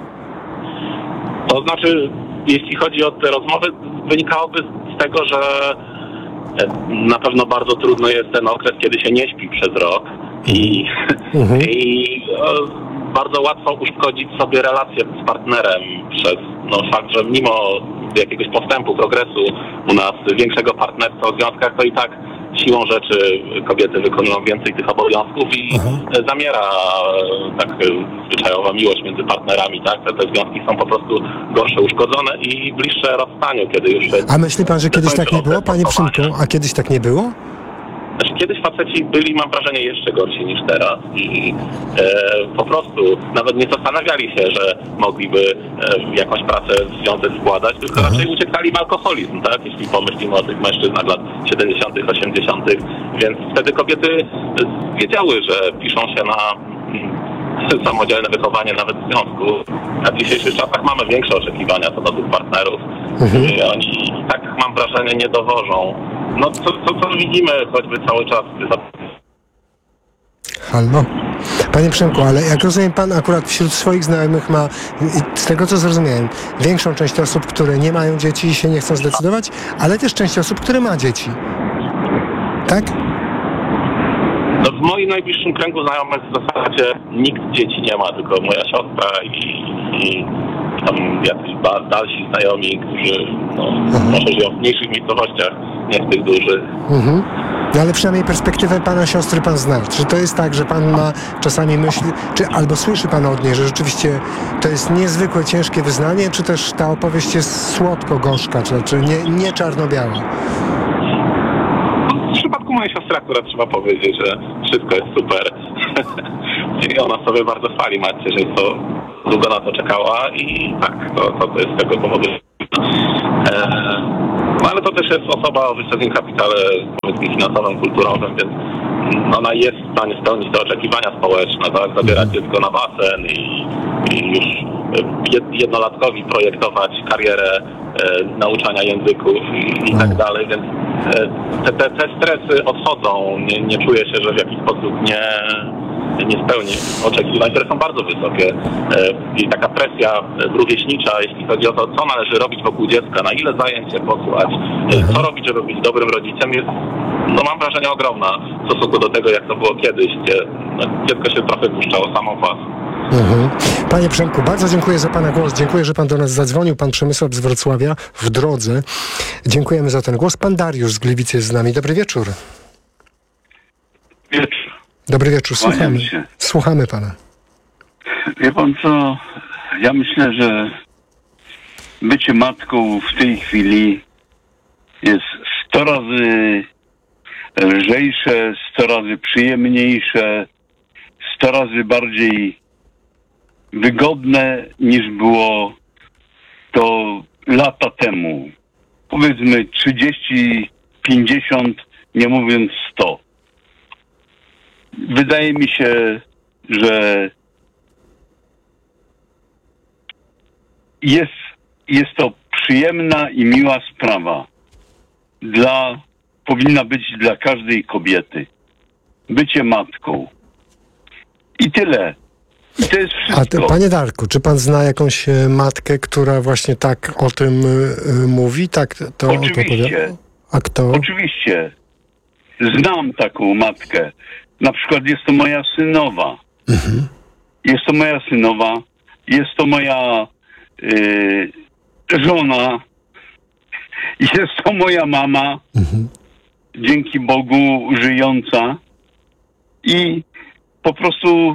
To znaczy, jeśli chodzi o te rozmowy, wynikałoby z tego, że na pewno bardzo trudno jest ten okres, kiedy się nie śpi przez rok i, mhm. i o, bardzo łatwo uszkodzić sobie relację z partnerem przez no, fakt, że mimo jakiegoś postępu, progresu u nas, większego partnerstwa w związkach, to i tak siłą rzeczy kobiety wykonują więcej tych obowiązków i mhm. zamiera tak zwyczajowa miłość między partnerami, tak? Te, te związki są po prostu gorsze, uszkodzone i bliższe rozstaniu, kiedy już... A myśli pan, że kiedyś tak nie było, panie Przemku? A kiedyś tak nie było? Znaczy, kiedyś faceci byli, mam wrażenie, jeszcze gorsi niż teraz i e, po prostu nawet nie zastanawiali się, że mogliby e, jakąś pracę w związek składać, tylko Aha. raczej uciekali w alkoholizm, tak? Jeśli pomyślimy o tych mężczyznach lat siedemdziesiątych, osiemdziesiątych, więc wtedy kobiety wiedziały, że piszą się na mm, samodzielne wychowanie nawet w związku. A w dzisiejszych czasach mamy większe oczekiwania co do tych partnerów. Mhm. I oni tak, mam wrażenie, nie dowożą. No co, co, co widzimy choćby cały czas. Halo? Panie Przemku, ale jak rozumiem, pan akurat wśród swoich znajomych ma, z tego co zrozumiałem, większą część osób, które nie mają dzieci i się nie chcą zdecydować, ale też część osób, które ma dzieci. Tak? No w moim najbliższym kręgu znajomych w zasadzie nikt dzieci nie ma, tylko moja siostra i, i tam jacyś ba, dalsi znajomi, którzy no, może żyją w mniejszych miejscowościach, nie w tych dużych. Mhm. No ale przynajmniej perspektywę pana siostry pan zna. Czy to jest tak, że pan ma czasami myśli, czy albo słyszy pan od niej, że rzeczywiście to jest niezwykle ciężkie wyznanie, czy też ta opowieść jest słodko-gorzka, czy, czy nie, nie czarno-biała? W przypadku mojej siostry akurat trzeba powiedzieć, że wszystko jest super. I ona sobie bardzo chwali macierzyństwo, długo na to czekała i tak, to, to, to jest z tego powodu. Eee, no ale to też jest osoba o wysokim kapitale, powiedzmy, finansowym, kulturowym, więc ona jest w stanie spełnić te oczekiwania społeczne, tak? Zabierać dziecko na basen i, i już jednolatkowi projektować karierę e, nauczania języków i, i tak dalej, więc e, te, te, te stresy odchodzą, nie, nie czuję się, że w jakiś sposób nie, nie spełni oczekiwań, które są bardzo wysokie. E, I taka presja rówieśnicza, jeśli chodzi o to, co należy robić wokół dziecka, na ile zajęć się posłać, e, co robić, żeby być dobrym rodzicem, jest, no mam wrażenie, ogromna w stosunku do tego, jak to było kiedyś, gdzie no, dziecko się trochę puszczało samo pas. Mhm. Panie Przemku, bardzo dziękuję za pana głos. Dziękuję, że pan do nas zadzwonił. Pan Przemysław z Wrocławia w drodze. Dziękujemy za ten głos. Pan Dariusz z Gliwic jest z nami. Dobry wieczór. Wieczór. Dobry wieczór. Słuchamy. Słuchamy pana. Wie pan co? Ja myślę, że bycie matką w tej chwili jest sto razy lżejsze, sto razy przyjemniejsze, sto razy bardziej wygodne niż było to lata temu. Powiedzmy trzydzieści, pięćdziesiąt, nie mówiąc sto. Wydaje mi się, że jest, jest to przyjemna i miła sprawa. Dla, powinna być dla każdej kobiety. Bycie matką. I tyle. I to jest wszystko. A ty, panie Darku, czy pan zna jakąś e, matkę, która właśnie tak o tym e, mówi? Tak to Oczywiście. To A kto? Oczywiście. Znam taką matkę. Na przykład jest to moja synowa. Mhm. Jest to moja synowa. Jest to moja y, żona. Jest to moja mama. Mhm. Dzięki Bogu żyjąca. I po prostu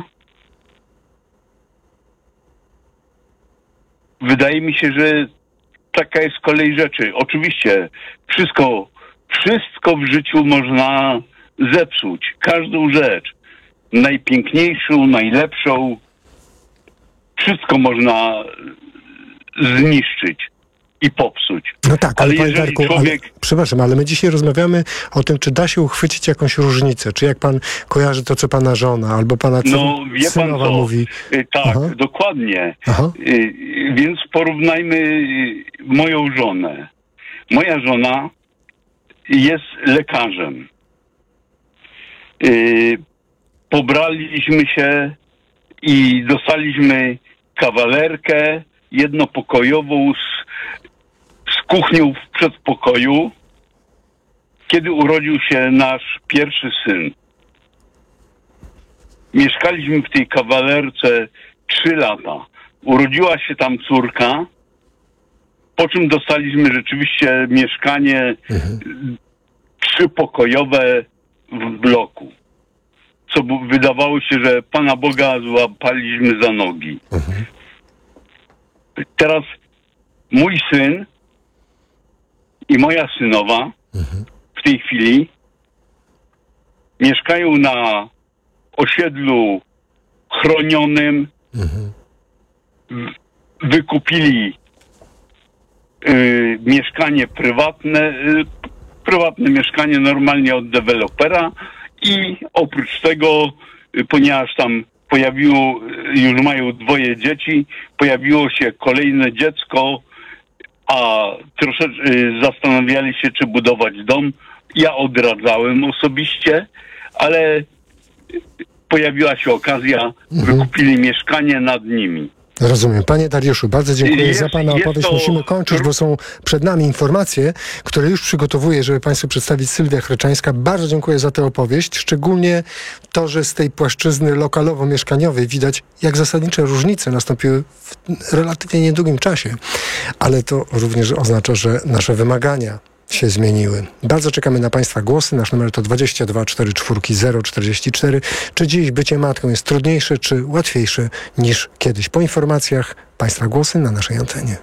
wydaje mi się, że taka jest kolej rzeczy. Oczywiście wszystko, wszystko w życiu można zepsuć. Każdą rzecz. Najpiękniejszą, najlepszą. Wszystko można zniszczyć i popsuć. No tak, ale, ale panie Darku, człowiek... ale, przepraszam, ale my dzisiaj rozmawiamy o tym, czy da się uchwycić jakąś różnicę, czy jak pan kojarzy to, co pana żona, albo pana no, wie pan synowa co? mówi. Tak, Aha. dokładnie. Aha. Więc porównajmy moją żonę. Moja żona jest lekarzem. Pobraliśmy się i dostaliśmy kawalerkę jednopokojową z, z kuchnią w przedpokoju, kiedy urodził się nasz pierwszy syn. Mieszkaliśmy w tej kawalerce trzy lata. Urodziła się tam córka, po czym dostaliśmy rzeczywiście mieszkanie mhm. trzypokojowe w bloku. Co wydawało się, że Pana Boga złapaliśmy za nogi. Mhm. Teraz mój syn i moja synowa mhm. w tej chwili mieszkają na osiedlu chronionym, Mhm. wykupili y, mieszkanie prywatne, y, prywatne mieszkanie normalnie od dewelopera i oprócz tego, y, ponieważ tam pojawiło, y, już mają dwoje dzieci, pojawiło się kolejne dziecko, a troszeczkę y, zastanawiali się, czy budować dom. Ja odradzałem osobiście, ale y, pojawiła się okazja, Mhm. wykupili mieszkanie nad nimi. Rozumiem. Panie Dariuszu, bardzo dziękuję Jest- za Pana jest opowieść. to- Musimy kończyć, bo są przed nami informacje, które już przygotowuję, żeby Państwu przedstawić Sylwia Chryczańska. Bardzo dziękuję za tę opowieść. Szczególnie to, że z tej płaszczyzny lokalowo-mieszkaniowej widać, jak zasadnicze różnice nastąpiły w relatywnie niedługim czasie. Ale to również oznacza, że nasze wymagania się zmieniły. Bardzo czekamy na Państwa głosy. Nasz numer to dwadzieścia dwa czterdzieści cztery zero czterdzieści cztery. Czy dziś bycie matką jest trudniejsze czy łatwiejsze niż kiedyś? Po informacjach Państwa głosy na naszej antenie.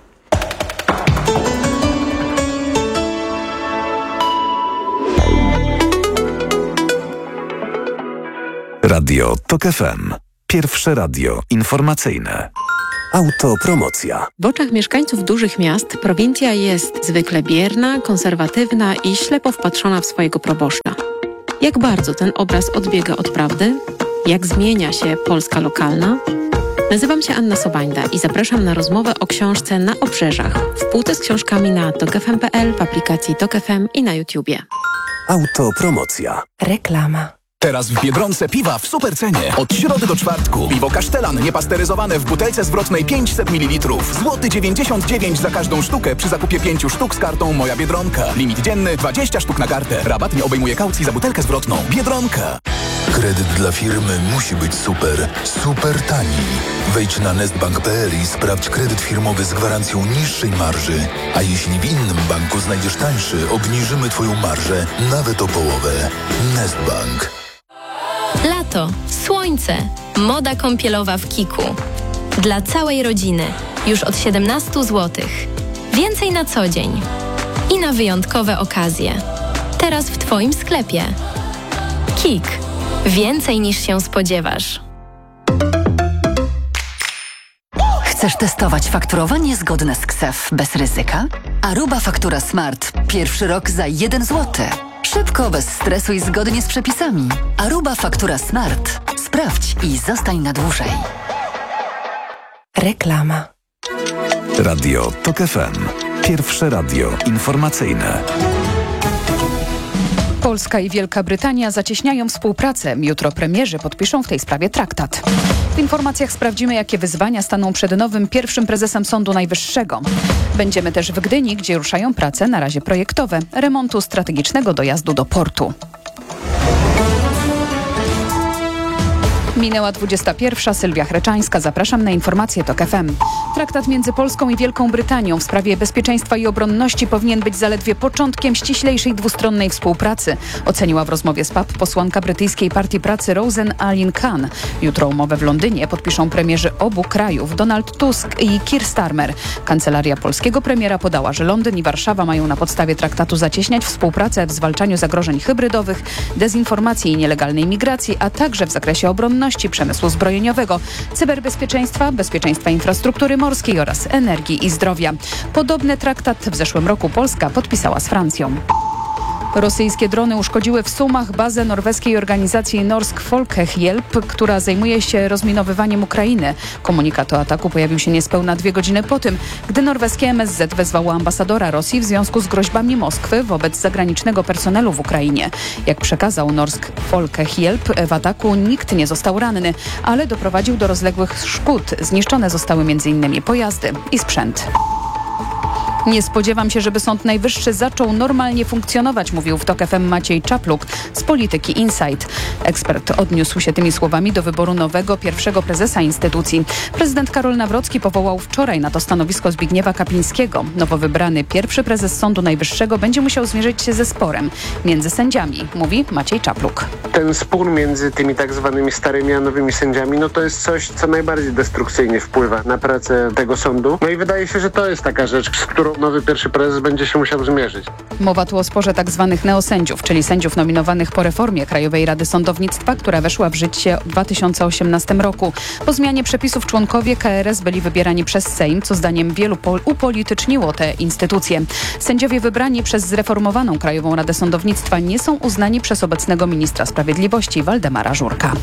Radio Tok F M. Pierwsze radio informacyjne. Autopromocja. W oczach mieszkańców dużych miast prowincja jest zwykle bierna, konserwatywna i ślepo wpatrzona w swojego proboszcza. Jak bardzo ten obraz odbiega od prawdy? Jak zmienia się Polska lokalna? Nazywam się Anna Sobańda i zapraszam na rozmowę o książce Na obrzeżach w półce z książkami na tok f m kropka p l, w aplikacji Tok F M i na YouTubie. Autopromocja. Reklama. Teraz w Biedronce piwa w supercenie. Od środy do czwartku. Piwo Kasztelan niepasteryzowane w butelce zwrotnej pięćset mililitrów. Złoty dziewięćdziesiąt dziewięć za każdą sztukę przy zakupie pięciu sztuk z kartą Moja Biedronka. Limit dzienny dwadzieścia sztuk na kartę. Rabat nie obejmuje kaucji za butelkę zwrotną. Biedronka. Kredyt dla firmy musi być super, super tani. Wejdź na nestbank kropka p l i sprawdź kredyt firmowy z gwarancją niższej marży. A jeśli w innym banku znajdziesz tańszy, obniżymy Twoją marżę nawet o połowę. Nestbank. Lato, słońce, moda kąpielowa w Kiku. Dla całej rodziny, już od siedemnaście złotych. Więcej na co dzień i na wyjątkowe okazje. Teraz w Twoim sklepie. Kik. Więcej niż się spodziewasz. Chcesz testować fakturowanie zgodne z K S E F bez ryzyka? Aruba Faktura Smart. Pierwszy rok za jeden złoty. Szybko, bez stresu i zgodnie z przepisami. Aruba Faktura Smart. Sprawdź i zostań na dłużej. Reklama. Radio Tok F M. Pierwsze radio informacyjne. Polska i Wielka Brytania zacieśniają współpracę. Jutro premierzy podpiszą w tej sprawie traktat. W informacjach sprawdzimy, jakie wyzwania staną przed nowym pierwszym prezesem Sądu Najwyższego. Będziemy też w Gdyni, gdzie ruszają prace, na razie projektowe, remontu strategicznego dojazdu do portu. Minęła dwudziesta pierwsza. Sylwia Chryczańska. Zapraszam na informacje Tok F M. Traktat między Polską i Wielką Brytanią w sprawie bezpieczeństwa i obronności powinien być zaledwie początkiem ściślejszej dwustronnej współpracy, oceniła w rozmowie z P A P posłanka brytyjskiej Partii Pracy Rosen Allin Khan. Jutro umowę w Londynie podpiszą premierzy obu krajów Donald Tusk i Keir Starmer. Kancelaria polskiego premiera podała, że Londyn i Warszawa mają na podstawie traktatu zacieśniać współpracę w zwalczaniu zagrożeń hybrydowych, dezinformacji i nielegalnej migracji, a także w zakresie obronności, przemysłu zbrojeniowego, cyberbezpieczeństwa, bezpieczeństwa infrastruktury morskiej oraz energii i zdrowia. Podobny traktat w zeszłym roku Polska podpisała z Francją. Rosyjskie drony uszkodziły w Sumach bazę norweskiej organizacji Norsk Folkehjelp, która zajmuje się rozminowywaniem Ukrainy. Komunikat o ataku pojawił się niespełna dwie godziny po tym, gdy norweskie M S Z wezwało ambasadora Rosji w związku z groźbami Moskwy wobec zagranicznego personelu w Ukrainie. Jak przekazał Norsk Folkehjelp, w ataku nikt nie został ranny, ale doprowadził do rozległych szkód. Zniszczone zostały między innymi pojazdy i sprzęt. Nie spodziewam się, żeby Sąd Najwyższy zaczął normalnie funkcjonować, mówił w Tok F M Maciej Czapluk z Polityki Insight. Ekspert odniósł się tymi słowami do wyboru nowego pierwszego prezesa instytucji. Prezydent Karol Nawrocki powołał wczoraj na to stanowisko Zbigniewa Kapińskiego. Nowo wybrany pierwszy prezes Sądu Najwyższego będzie musiał zmierzyć się ze sporem między sędziami, mówi Maciej Czapluk. Ten spór między tymi tak zwanymi starymi a nowymi sędziami, no to jest coś, co najbardziej destrukcyjnie wpływa na pracę tego sądu. No i wydaje się, że to jest taka rzecz, z którą no, nowy pierwszy prezes będzie się musiał zmierzyć. Mowa tu o sporze tzw. neosędziów, czyli sędziów nominowanych po reformie Krajowej Rady Sądownictwa, która weszła w życie w dwa tysiące osiemnastym roku. Po zmianie przepisów członkowie K R S byli wybierani przez Sejm, co zdaniem wielu upolityczniło te instytucje. Sędziowie wybrani przez zreformowaną Krajową Radę Sądownictwa nie są uznani przez obecnego ministra sprawiedliwości Waldemara Żurka.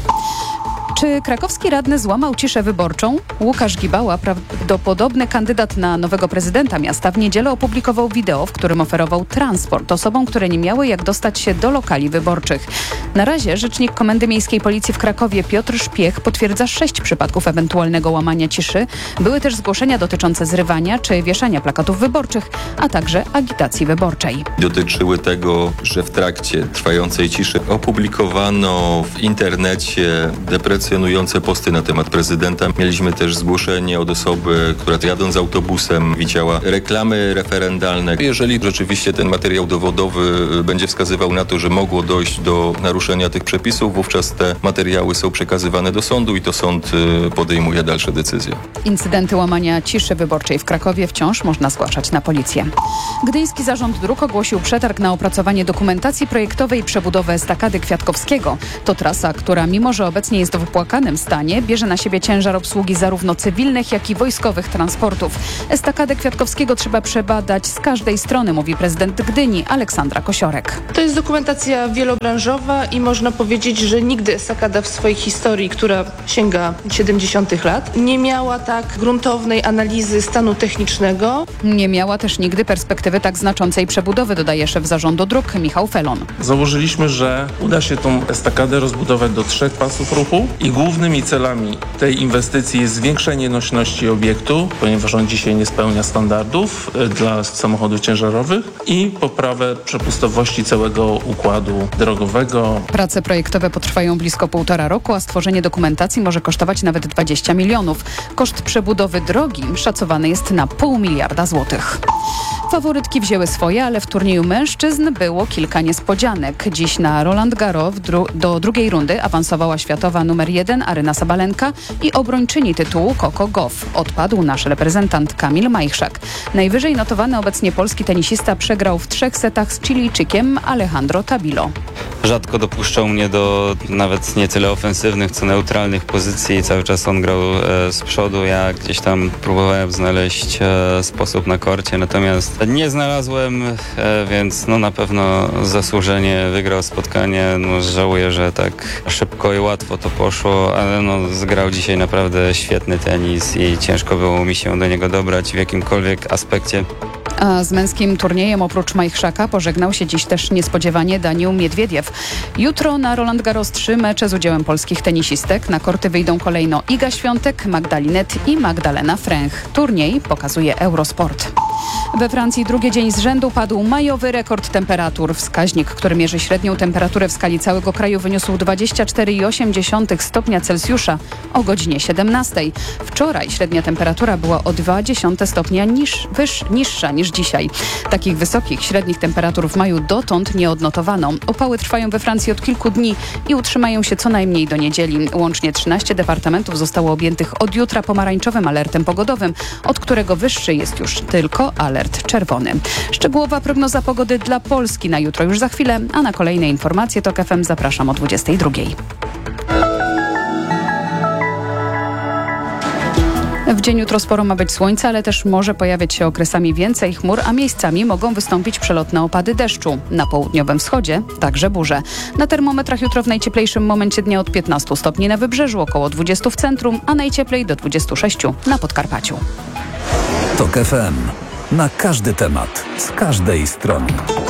Czy krakowski radny złamał ciszę wyborczą? Łukasz Gibała, prawdopodobny kandydat na nowego prezydenta miasta, w niedzielę opublikował wideo, w którym oferował transport osobom, które nie miały jak dostać się do lokali wyborczych. Na razie rzecznik Komendy Miejskiej Policji w Krakowie Piotr Szpiech potwierdza sześć przypadków ewentualnego łamania ciszy. Były też zgłoszenia dotyczące zrywania czy wieszania plakatów wyborczych, a także agitacji wyborczej. Dotyczyły tego, że w trakcie trwającej ciszy opublikowano w internecie deprecjonujące posty na temat prezydenta. Mieliśmy też zgłoszenie od osoby, która jadąc autobusem widziała reklamy referendalne. Jeżeli rzeczywiście ten materiał dowodowy będzie wskazywał na to, że mogło dojść do naruszenia tych przepisów, wówczas te materiały są przekazywane do sądu i to sąd podejmuje dalsze decyzje. Incydenty łamania ciszy wyborczej w Krakowie wciąż można zgłaszać na policję. Gdyński Zarząd Dróg ogłosił przetarg na opracowanie dokumentacji projektowej i przebudowę estakady Kwiatkowskiego. To trasa, która mimo że obecnie jest w opłakanym stanie, bierze na siebie ciężar obsługi zarówno cywilnych, jak i wojskowych transportów. Estakadę Kwiatkowskiego trzeba przebadać z każdej strony, mówi prezydent Gdyni Aleksandra Kosiorek. To jest dokumentacja wielobranżowa i można powiedzieć, że nigdy estakada w swojej historii, która sięga siedemdziesiątych lat, nie miała tak gruntownej analizy stanu technicznego. Nie miała też nigdy perspektywy tak znaczącej przebudowy, dodaje szef Zarządu Dróg Michał Felon. Założyliśmy, że uda się tą estakadę rozbudować do trzech pasów ruchu i głównymi celami tej inwestycji jest zwiększenie nośności obiektu, ponieważ on dzisiaj nie spełnia standardów dla samochodów ciężarowych, i poprawę przepustowości całego układu drogowego. Prace projektowe potrwają blisko półtora roku, a stworzenie dokumentacji może kosztować nawet dwadzieścia milionów. Koszt przebudowy drogi szacowany jest na pół miliarda złotych. Faworytki wzięły swoje, ale w turnieju mężczyzn było kilka niespodzianek. Dziś na Roland Garros dru- do drugiej rundy awansowała światowa numer jeden Aryna Sabalenka i obrończyni tytułu Coco Gauff. Odpadł nasz reprezentant Kamil Majchrzak. Najwyżej notowany obecnie polski tenisista przegrał w trzech setach z Chilijczykiem Alejandro Tabilo. Rzadko dopuszczał mnie do nawet nie tyle ofensywnych, co neutralnych pozycji. Cały czas on grał e, z przodu. Ja gdzieś tam próbowałem znaleźć e, sposób na korcie, natomiast nie znalazłem, e, więc no na pewno zasłużenie wygrał spotkanie. No, żałuję, że tak szybko i łatwo to poszło, ale no, zgrał dzisiaj naprawdę świetny tenis i ciężko było mi się do niego dobrać w jakimkolwiek aspekcie. A z męskim turniejem oprócz Majchrzaka pożegnał się dziś też niespodziewanie Daniil Miedwiediew. Jutro na Roland Garros trzy mecze z udziałem polskich tenisistek. Na korty wyjdą kolejno Iga Świątek, Magdalinet i Magdalena Fręch. Turniej pokazuje Eurosport. We Francji drugi dzień z rzędu padł majowy rekord temperatur. Wskaźnik, który mierzy średnią temperaturę w skali całego kraju, wyniósł dwadzieścia cztery przecinek osiem stopnia Celsjusza o godzinie siedemnastej. Wczoraj średnia temperatura była o dwa dziesiąte stopnia niż, wyż, niższa niż dzisiaj. Takich wysokich średnich temperatur w maju dotąd nie odnotowano. Upały trwają we Francji od kilku dni i utrzymają się co najmniej do niedzieli. Łącznie trzynaście departamentów zostało objętych od jutra pomarańczowym alertem pogodowym, od którego wyższy jest już tylko alert czerwony. Szczegółowa prognoza pogody dla Polski na jutro już za chwilę, a na kolejne informacje TOK F M zapraszam o dwudziestej drugiej. W dzień jutro sporo ma być słońca, ale też może pojawiać się okresami więcej chmur, a miejscami mogą wystąpić przelotne opady deszczu. Na południowym wschodzie także burze. Na termometrach jutro w najcieplejszym momencie dnia od piętnastu stopni na wybrzeżu, około dwudziestu w centrum, a najcieplej do dwudziestu sześciu na Podkarpaciu. TOK F M. Na każdy temat, z każdej strony.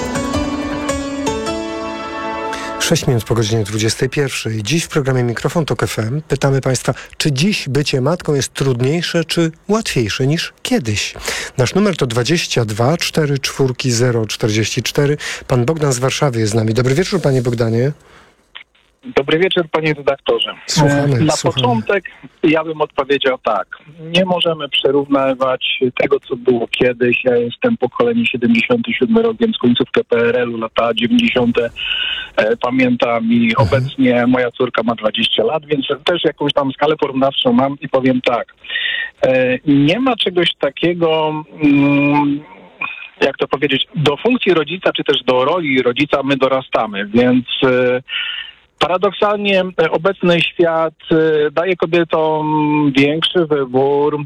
sześć minut po godzinie dwudziestej pierwszej. Dziś w programie Mikrofon TOK F M pytamy Państwa, czy dziś bycie matką jest trudniejsze czy łatwiejsze niż kiedyś? Nasz numer to dwadzieścia dwa cztery cztery zero czterdzieści cztery. Pan Bogdan z Warszawy jest z nami. Dobry wieczór, panie Bogdanie. Dobry wieczór, panie redaktorze. Słuchamy, Na słuchamy. początek ja bym odpowiedział tak. Nie możemy przyrównywać tego, co było kiedyś. Ja jestem pokolenie siedemdziesiąty siódmy rok, więc końcówkę P R L u, lata dziewięćdziesiąte E, pamiętam i mhm. obecnie moja córka ma dwadzieścia lat, więc też jakąś tam skalę porównawczą mam i powiem tak. E, nie ma czegoś takiego... Mm, jak to powiedzieć, do funkcji rodzica, czy też do roli rodzica my dorastamy, więc e, paradoksalnie obecny świat daje kobietom większy wybór.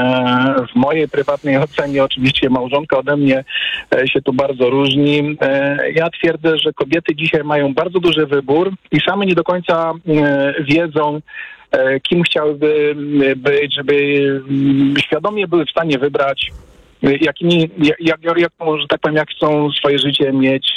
W mojej prywatnej ocenie oczywiście małżonka ode mnie się tu bardzo różni. Ja twierdzę, że kobiety dzisiaj mają bardzo duży wybór i same nie do końca wiedzą, kim chciałyby być, żeby świadomie były w stanie wybrać, jakimi, jak, jak, jak, że tak powiem, jak chcą swoje życie mieć,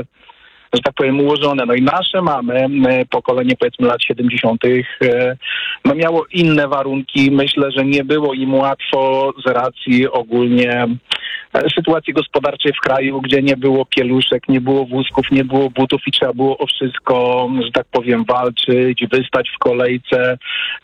że tak powiem, ułożone. No i nasze mamy, pokolenie powiedzmy lat siedemdziesiątych, no miało inne warunki. Myślę, że nie było im łatwo z racji ogólnie sytuacji gospodarczej w kraju, gdzie nie było pieluszek, nie było wózków, nie było butów i trzeba było o wszystko, że tak powiem, walczyć, wystać w kolejce.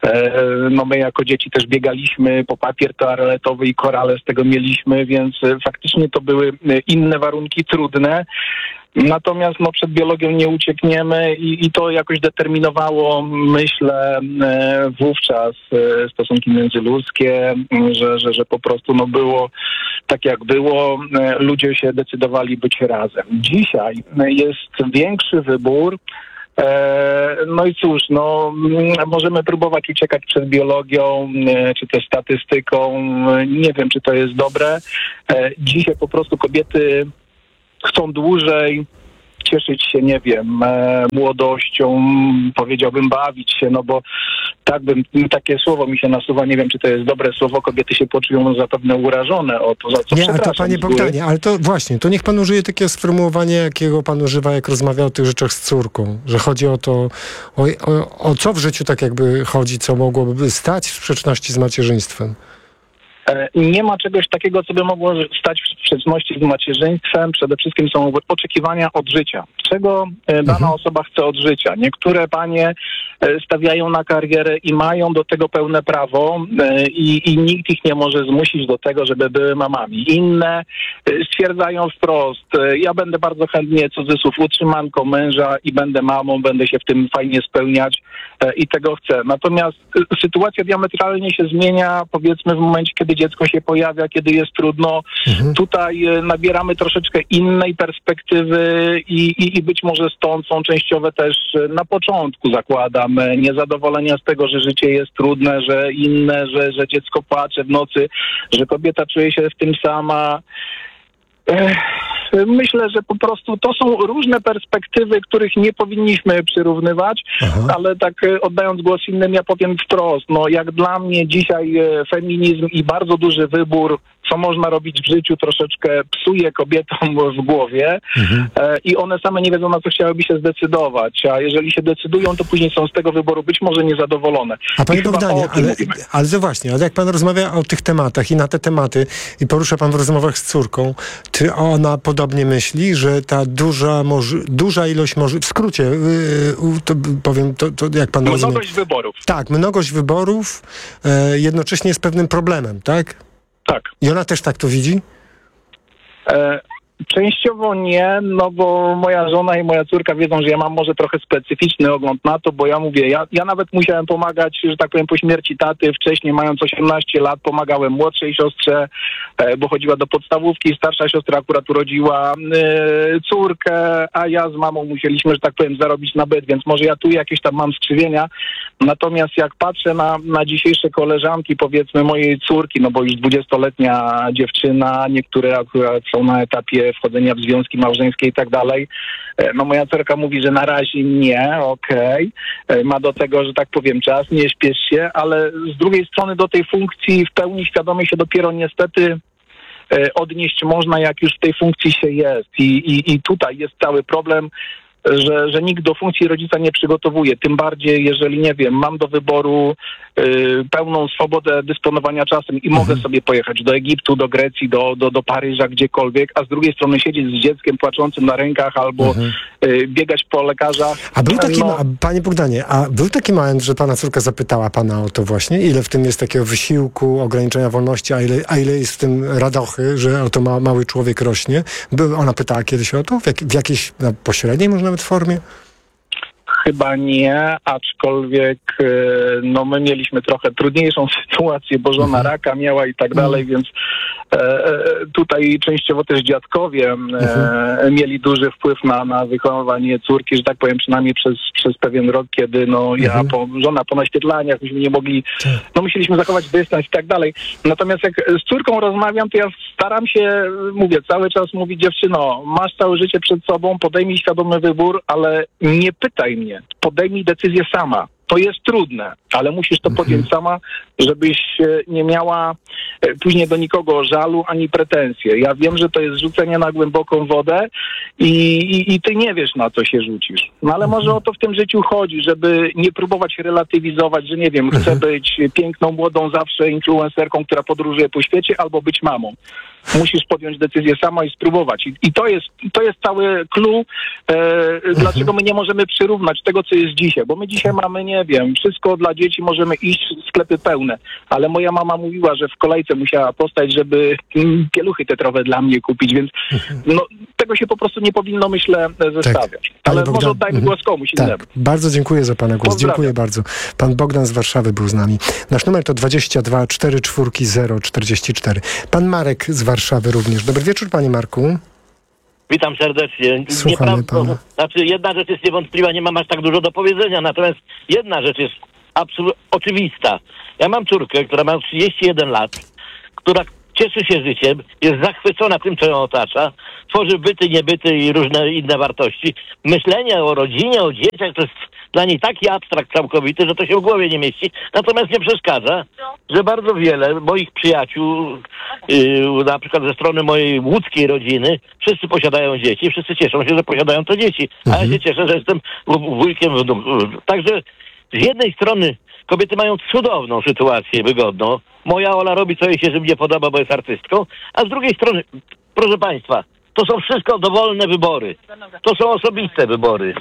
No my jako dzieci też biegaliśmy po papier toaletowy i korale z tego mieliśmy, więc faktycznie to były inne warunki, trudne. Natomiast no, przed biologią nie uciekniemy i, i to jakoś determinowało, myślę, e, wówczas e, stosunki międzyludzkie, że, że, że po prostu no, było tak jak było, e, ludzie się decydowali być razem. Dzisiaj jest większy wybór. E, no i cóż, no, możemy próbować uciekać przed biologią, e, czy też statystyką. Nie wiem, czy to jest dobre. E, dzisiaj po prostu kobiety chcą dłużej cieszyć się, nie wiem, e, młodością, powiedziałbym bawić się, no bo tak bym, takie słowo mi się nasuwa, nie wiem, czy to jest dobre słowo, kobiety się poczują zapewne urażone o to, za co Nie, a to panie Bogdanie, ale to właśnie, to niech pan użyje takiego sformułowania, jakiego pan używa, jak rozmawia o tych rzeczach z córką, że chodzi o to, o, o, o co w życiu tak jakby chodzi, co mogłoby stać w sprzeczności z macierzyństwem. Nie ma czegoś takiego, co by mogło stać w sprzeczności z macierzyństwem. Przede wszystkim są oczekiwania od życia. Czego dana mhm. osoba chce od życia? Niektóre panie stawiają na karierę i mają do tego pełne prawo i, i nikt ich nie może zmusić do tego, żeby były mamami. Inne stwierdzają wprost, ja będę bardzo chętnie, cudzysłów, utrzymanką męża i będę mamą, będę się w tym fajnie spełniać i tego chcę. Natomiast sytuacja diametralnie się zmienia, powiedzmy, w momencie, kiedy dziecko się pojawia, kiedy jest trudno. Mhm. Tutaj nabieramy troszeczkę innej perspektywy i, i, i być może stąd są częściowe też na początku, zakładam, niezadowolenia z tego, że życie jest trudne, że inne, że, że dziecko płacze w nocy, że kobieta czuje się w tym sama. Myślę, że po prostu to są różne perspektywy, których nie powinniśmy przyrównywać, Aha. ale tak oddając głos innym, ja powiem wprost, no jak dla mnie dzisiaj feminizm i bardzo duży wybór, co można robić w życiu, troszeczkę psuje kobietom w głowie mhm. i one same nie wiedzą, na co chciałyby się zdecydować, a jeżeli się decydują, to później są z tego wyboru być może niezadowolone. A panie Bogdanie, ale, ale właśnie, ale jak pan rozmawia o tych tematach i na te tematy i porusza pan w rozmowach z córką, czy ona podobnie myśli, że ta duża, moż- duża ilość, moż- w skrócie, yy, to powiem, to, to jak pan rozumie. Mnogość wyborów. Tak, mnogość wyborów yy, jednocześnie jest pewnym problemem, tak? Tak. I ona też tak to widzi? E, częściowo nie, no bo moja żona i moja córka wiedzą, że ja mam może trochę specyficzny ogląd na to, bo ja mówię, ja, ja nawet musiałem pomagać, że tak powiem, po śmierci taty, wcześniej mając osiemnaście lat, pomagałem młodszej siostrze, e, bo chodziła do podstawówki, starsza siostra akurat urodziła e, córkę, a ja z mamą musieliśmy, że tak powiem, zarobić na byt, więc może ja tu jakieś tam mam skrzywienia. Natomiast jak patrzę na, na dzisiejsze koleżanki, powiedzmy mojej córki, no bo już dwudziestoletnia dziewczyna, niektóre akurat są na etapie wchodzenia w związki małżeńskie i tak dalej, no moja córka mówi, że na razie nie, okej, okay. Ma do tego, że tak powiem, czas, nie śpiesz się, ale z drugiej strony do tej funkcji w pełni świadomie się dopiero niestety odnieść można, jak już w tej funkcji się jest. I, i, i tutaj jest cały problem, że, że nikt do funkcji rodzica nie przygotowuje. Tym bardziej, jeżeli, nie wiem, mam do wyboru y, pełną swobodę dysponowania czasem i mhm. mogę sobie pojechać do Egiptu, do Grecji, do, do, do Paryża, gdziekolwiek, a z drugiej strony siedzieć z dzieckiem płaczącym na rękach albo mhm. y, biegać po lekarzach. A był taki, no, a, panie Bogdanie, a był taki moment, że pana córka zapytała pana o to właśnie? Ile w tym jest takiego wysiłku, ograniczenia wolności, a ile, a ile jest w tym radochy, że oto ma, mały człowiek rośnie? By, ona pytała kiedyś o to? W, jak, w jakiejś na pośredniej może nawet formie? Chyba nie, aczkolwiek no my mieliśmy trochę trudniejszą sytuację, bo żona raka miała i tak dalej, więc e, tutaj częściowo też dziadkowie e, mieli duży wpływ na, na wychowanie córki, że tak powiem, przynajmniej przez, przez pewien rok, kiedy no ja, Mhm. po, żona po naświetlaniach, myśmy nie mogli, no musieliśmy zachować dystans i tak dalej. Natomiast jak z córką rozmawiam, to ja staram się, mówię, cały czas mówić, dziewczyno, masz całe życie przed sobą, podejmij świadomy wybór, ale nie pytaj mnie, podejmij decyzję sama. To jest trudne, ale musisz to podjąć sama, żebyś e, nie miała e, później do nikogo żalu ani pretensje. Ja wiem, że to jest rzucenie na głęboką wodę i, i, i ty nie wiesz, na co się rzucisz. No ale może o to w tym życiu chodzi, żeby nie próbować relatywizować, że nie wiem, chcę być piękną, młodą, zawsze influencerką, która podróżuje po świecie, albo być mamą. Musisz podjąć decyzję sama i spróbować. I, i to jest to jest cały clue, e, dlaczego my nie możemy przyrównać tego, co jest dzisiaj. Bo my dzisiaj mamy, nie wiem, wszystko dla dzieci, możemy iść, sklepy pełne. Ale moja mama mówiła, że w kolejce musiała postać, żeby mm, pieluchy tetrowe dla mnie kupić, więc no, tego się po prostu nie powinno, myślę, zestawiać. Panie Ale Bogdan- może oddajmy Mhm. głos komuś innemu. Tak, bardzo dziękuję za Pana głos. Pozdrawiam. Dziękuję bardzo. Pan Bogdan z Warszawy był z nami. Nasz numer to dwadzieścia dwa cztery cztery zero czterdzieści cztery. Pan Marek z Warszawy również. Dobry wieczór, Panie Marku. Witam serdecznie. Słuchamy Nieprawdą- pana. Znaczy, jedna rzecz jest niewątpliwa, nie mam aż tak dużo do powiedzenia, natomiast jedna rzecz jest absolutnie oczywista. Ja mam córkę, która ma trzydzieści jeden lat, która cieszy się życiem, jest zachwycona tym, co ją otacza, tworzy byty, niebyty i różne inne wartości. Myślenie o rodzinie, o dzieciach to jest dla niej taki abstrakt całkowity, że to się w głowie nie mieści. Natomiast nie przeszkadza, że bardzo wiele moich przyjaciół, yy, na przykład ze strony mojej łódzkiej rodziny, wszyscy posiadają dzieci, wszyscy cieszą się, że posiadają to dzieci. A ja się cieszę, że jestem w- wujkiem wnuk. Także z jednej strony kobiety mają cudowną sytuację, wygodną. Moja Ola robi, co jej się żywnie podoba, bo jest artystką. A z drugiej strony, proszę państwa, to są wszystko dowolne wybory. To są osobiste wybory.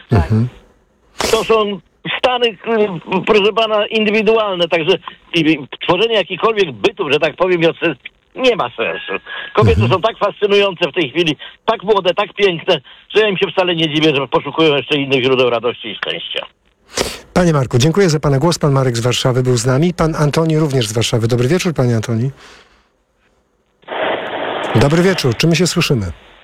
To są stany, y, proszę pana, indywidualne. Także i, tworzenie jakichkolwiek bytów, że tak powiem, od- nie ma sensu. Kobiety są tak fascynujące w tej chwili, tak młode, tak piękne, że ja im się wcale nie dziwię, że poszukują jeszcze innych źródeł radości i szczęścia. Panie Marku, dziękuję za Pana głos. Pan Marek z Warszawy był z nami. Pan Antoni również z Warszawy. Dobry wieczór, Panie Antoni. Dobry wieczór. Czy my się słyszymy?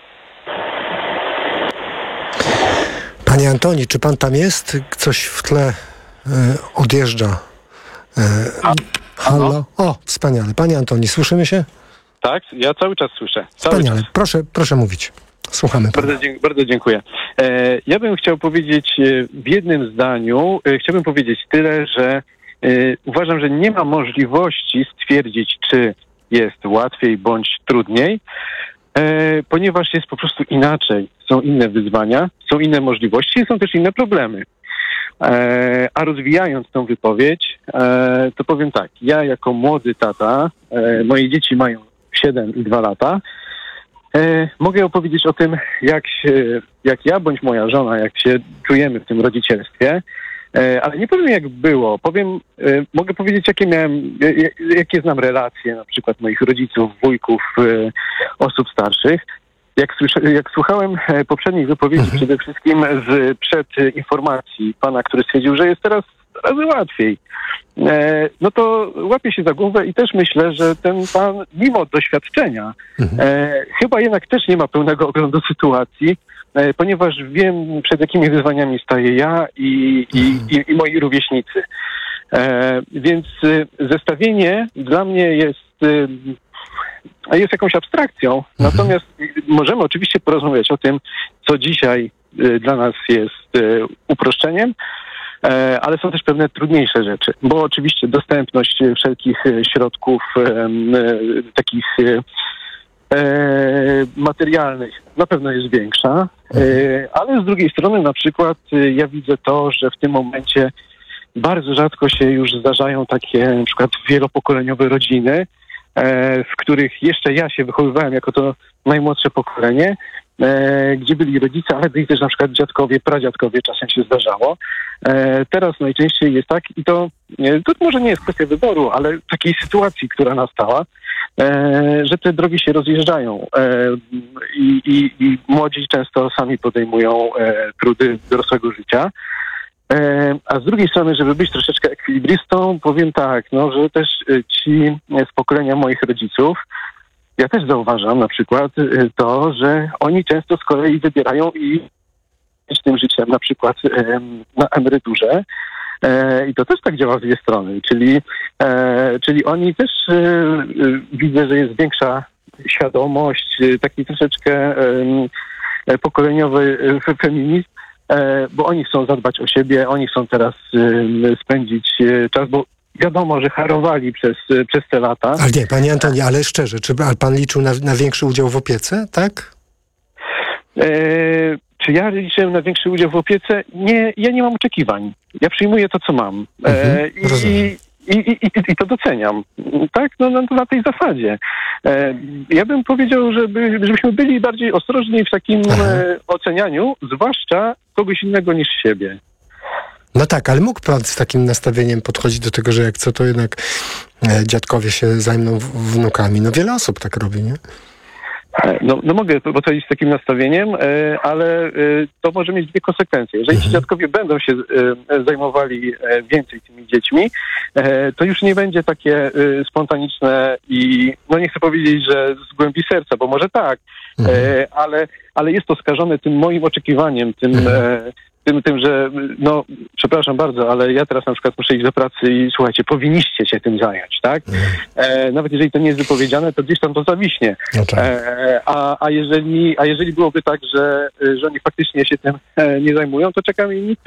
Panie Antoni, czy Pan tam jest? Coś w tle e, odjeżdża. E, halo? O, wspaniale. Panie Antoni, słyszymy się? Tak, ja cały czas słyszę. Cały Wspaniale. czas. Proszę, proszę mówić. Słuchamy pana. Bardzo, dzie- bardzo dziękuję. E, ja bym chciał powiedzieć e, w jednym zdaniu, e, chciałbym powiedzieć tyle, że e, uważam, że nie ma możliwości stwierdzić, czy jest łatwiej bądź trudniej, e, ponieważ jest po prostu inaczej. Są inne wyzwania, są inne możliwości i są też inne problemy. E, a rozwijając tą wypowiedź, e, to powiem tak, ja jako młody tata, e, moje dzieci mają siedem i dwa lata, e, mogę opowiedzieć o tym, jak się, jak ja bądź moja żona, jak się czujemy w tym rodzicielstwie, e, ale nie powiem jak było, powiem, e, mogę powiedzieć jakie miałem, e, jakie znam relacje na przykład moich rodziców, wujków, e, osób starszych. Jak, słysza, jak słuchałem e, poprzednich wypowiedzi, przede wszystkim z, przed e, informacji pana, który stwierdził, że jest teraz razy łatwiej, e, no to łapię się za głowę i też myślę, że ten pan, mimo doświadczenia, e, chyba jednak też nie ma pełnego oglądu sytuacji, e, ponieważ wiem, przed jakimi wyzwaniami staję ja i, i, i, i moi rówieśnicy. E, więc e, zestawienie dla mnie jest... E, jest jakąś abstrakcją, natomiast możemy oczywiście porozmawiać o tym, co dzisiaj y, dla nas jest y, uproszczeniem, e, ale są też pewne trudniejsze rzeczy, bo oczywiście dostępność y, wszelkich y, środków y, y, takich y, y, materialnych na pewno jest większa, y, ale z drugiej strony na przykład y, ja widzę to, że w tym momencie bardzo rzadko się już zdarzają takie na przykład wielopokoleniowe rodziny, w których jeszcze ja się wychowywałem jako to najmłodsze pokolenie, e, gdzie byli rodzice, ale byli też na przykład dziadkowie, pradziadkowie, czasem się zdarzało. E, teraz najczęściej jest tak i to, e, to może nie jest kwestia wyboru, ale takiej sytuacji, która nastała, e, że te drogi się rozjeżdżają e, i, i, i młodzi często sami podejmują e, trudy dorosłego życia. E, a z drugiej strony, żeby być troszeczkę ekwilibrystą, powiem tak, no, że też e, ci z pokolenia moich rodziców ja też zauważam na przykład y, to, że oni często z kolei wybierają i z tym życiem na przykład y, na emeryturze. E, I to też tak działa w dwie strony, czyli, e, czyli oni też e, e, widzę, że jest większa świadomość, e, taki troszeczkę e, pokoleniowy e, feminizm, e, bo oni chcą zadbać o siebie, oni chcą teraz e, spędzić e, czas, bo wiadomo, że harowali przez, e, przez te lata. Ale nie, panie Antoni, ale szczerze, czy pan liczył na, na większy udział w opiece, tak? E, Czy ja liczę na większy udział w opiece? Nie, ja nie mam oczekiwań. Ja przyjmuję to, co mam. Mhm, e, i, i, i, i, I to doceniam. Tak? No, no, na tej zasadzie. E, ja bym powiedział, żeby, żebyśmy byli bardziej ostrożni w takim e, ocenianiu, zwłaszcza kogoś innego niż siebie. No tak, ale mógł pan z takim nastawieniem podchodzić do tego, że jak co, to jednak e, dziadkowie się zajmą w, wnukami. No wiele osób tak robi, nie? No, no mogę podchodzić z takim nastawieniem, e, ale e, to może mieć dwie konsekwencje. Jeżeli ci dziadkowie będą się e, zajmowali e, więcej tymi dziećmi, e, to już nie będzie takie e, spontaniczne i no nie chcę powiedzieć, że z głębi serca, bo może tak, e, ale, ale jest to skażone tym moim oczekiwaniem, tym, e, tym, tym, że no przepraszam bardzo, ale ja teraz na przykład muszę iść do pracy i słuchajcie, powinniście się tym zająć, tak? E, nawet jeżeli to nie jest wypowiedziane, to gdzieś tam to zawiśnie. No tak. E, a, a, jeżeli, a jeżeli byłoby tak, że, że oni faktycznie się tym e, nie zajmują, to czeka mi nic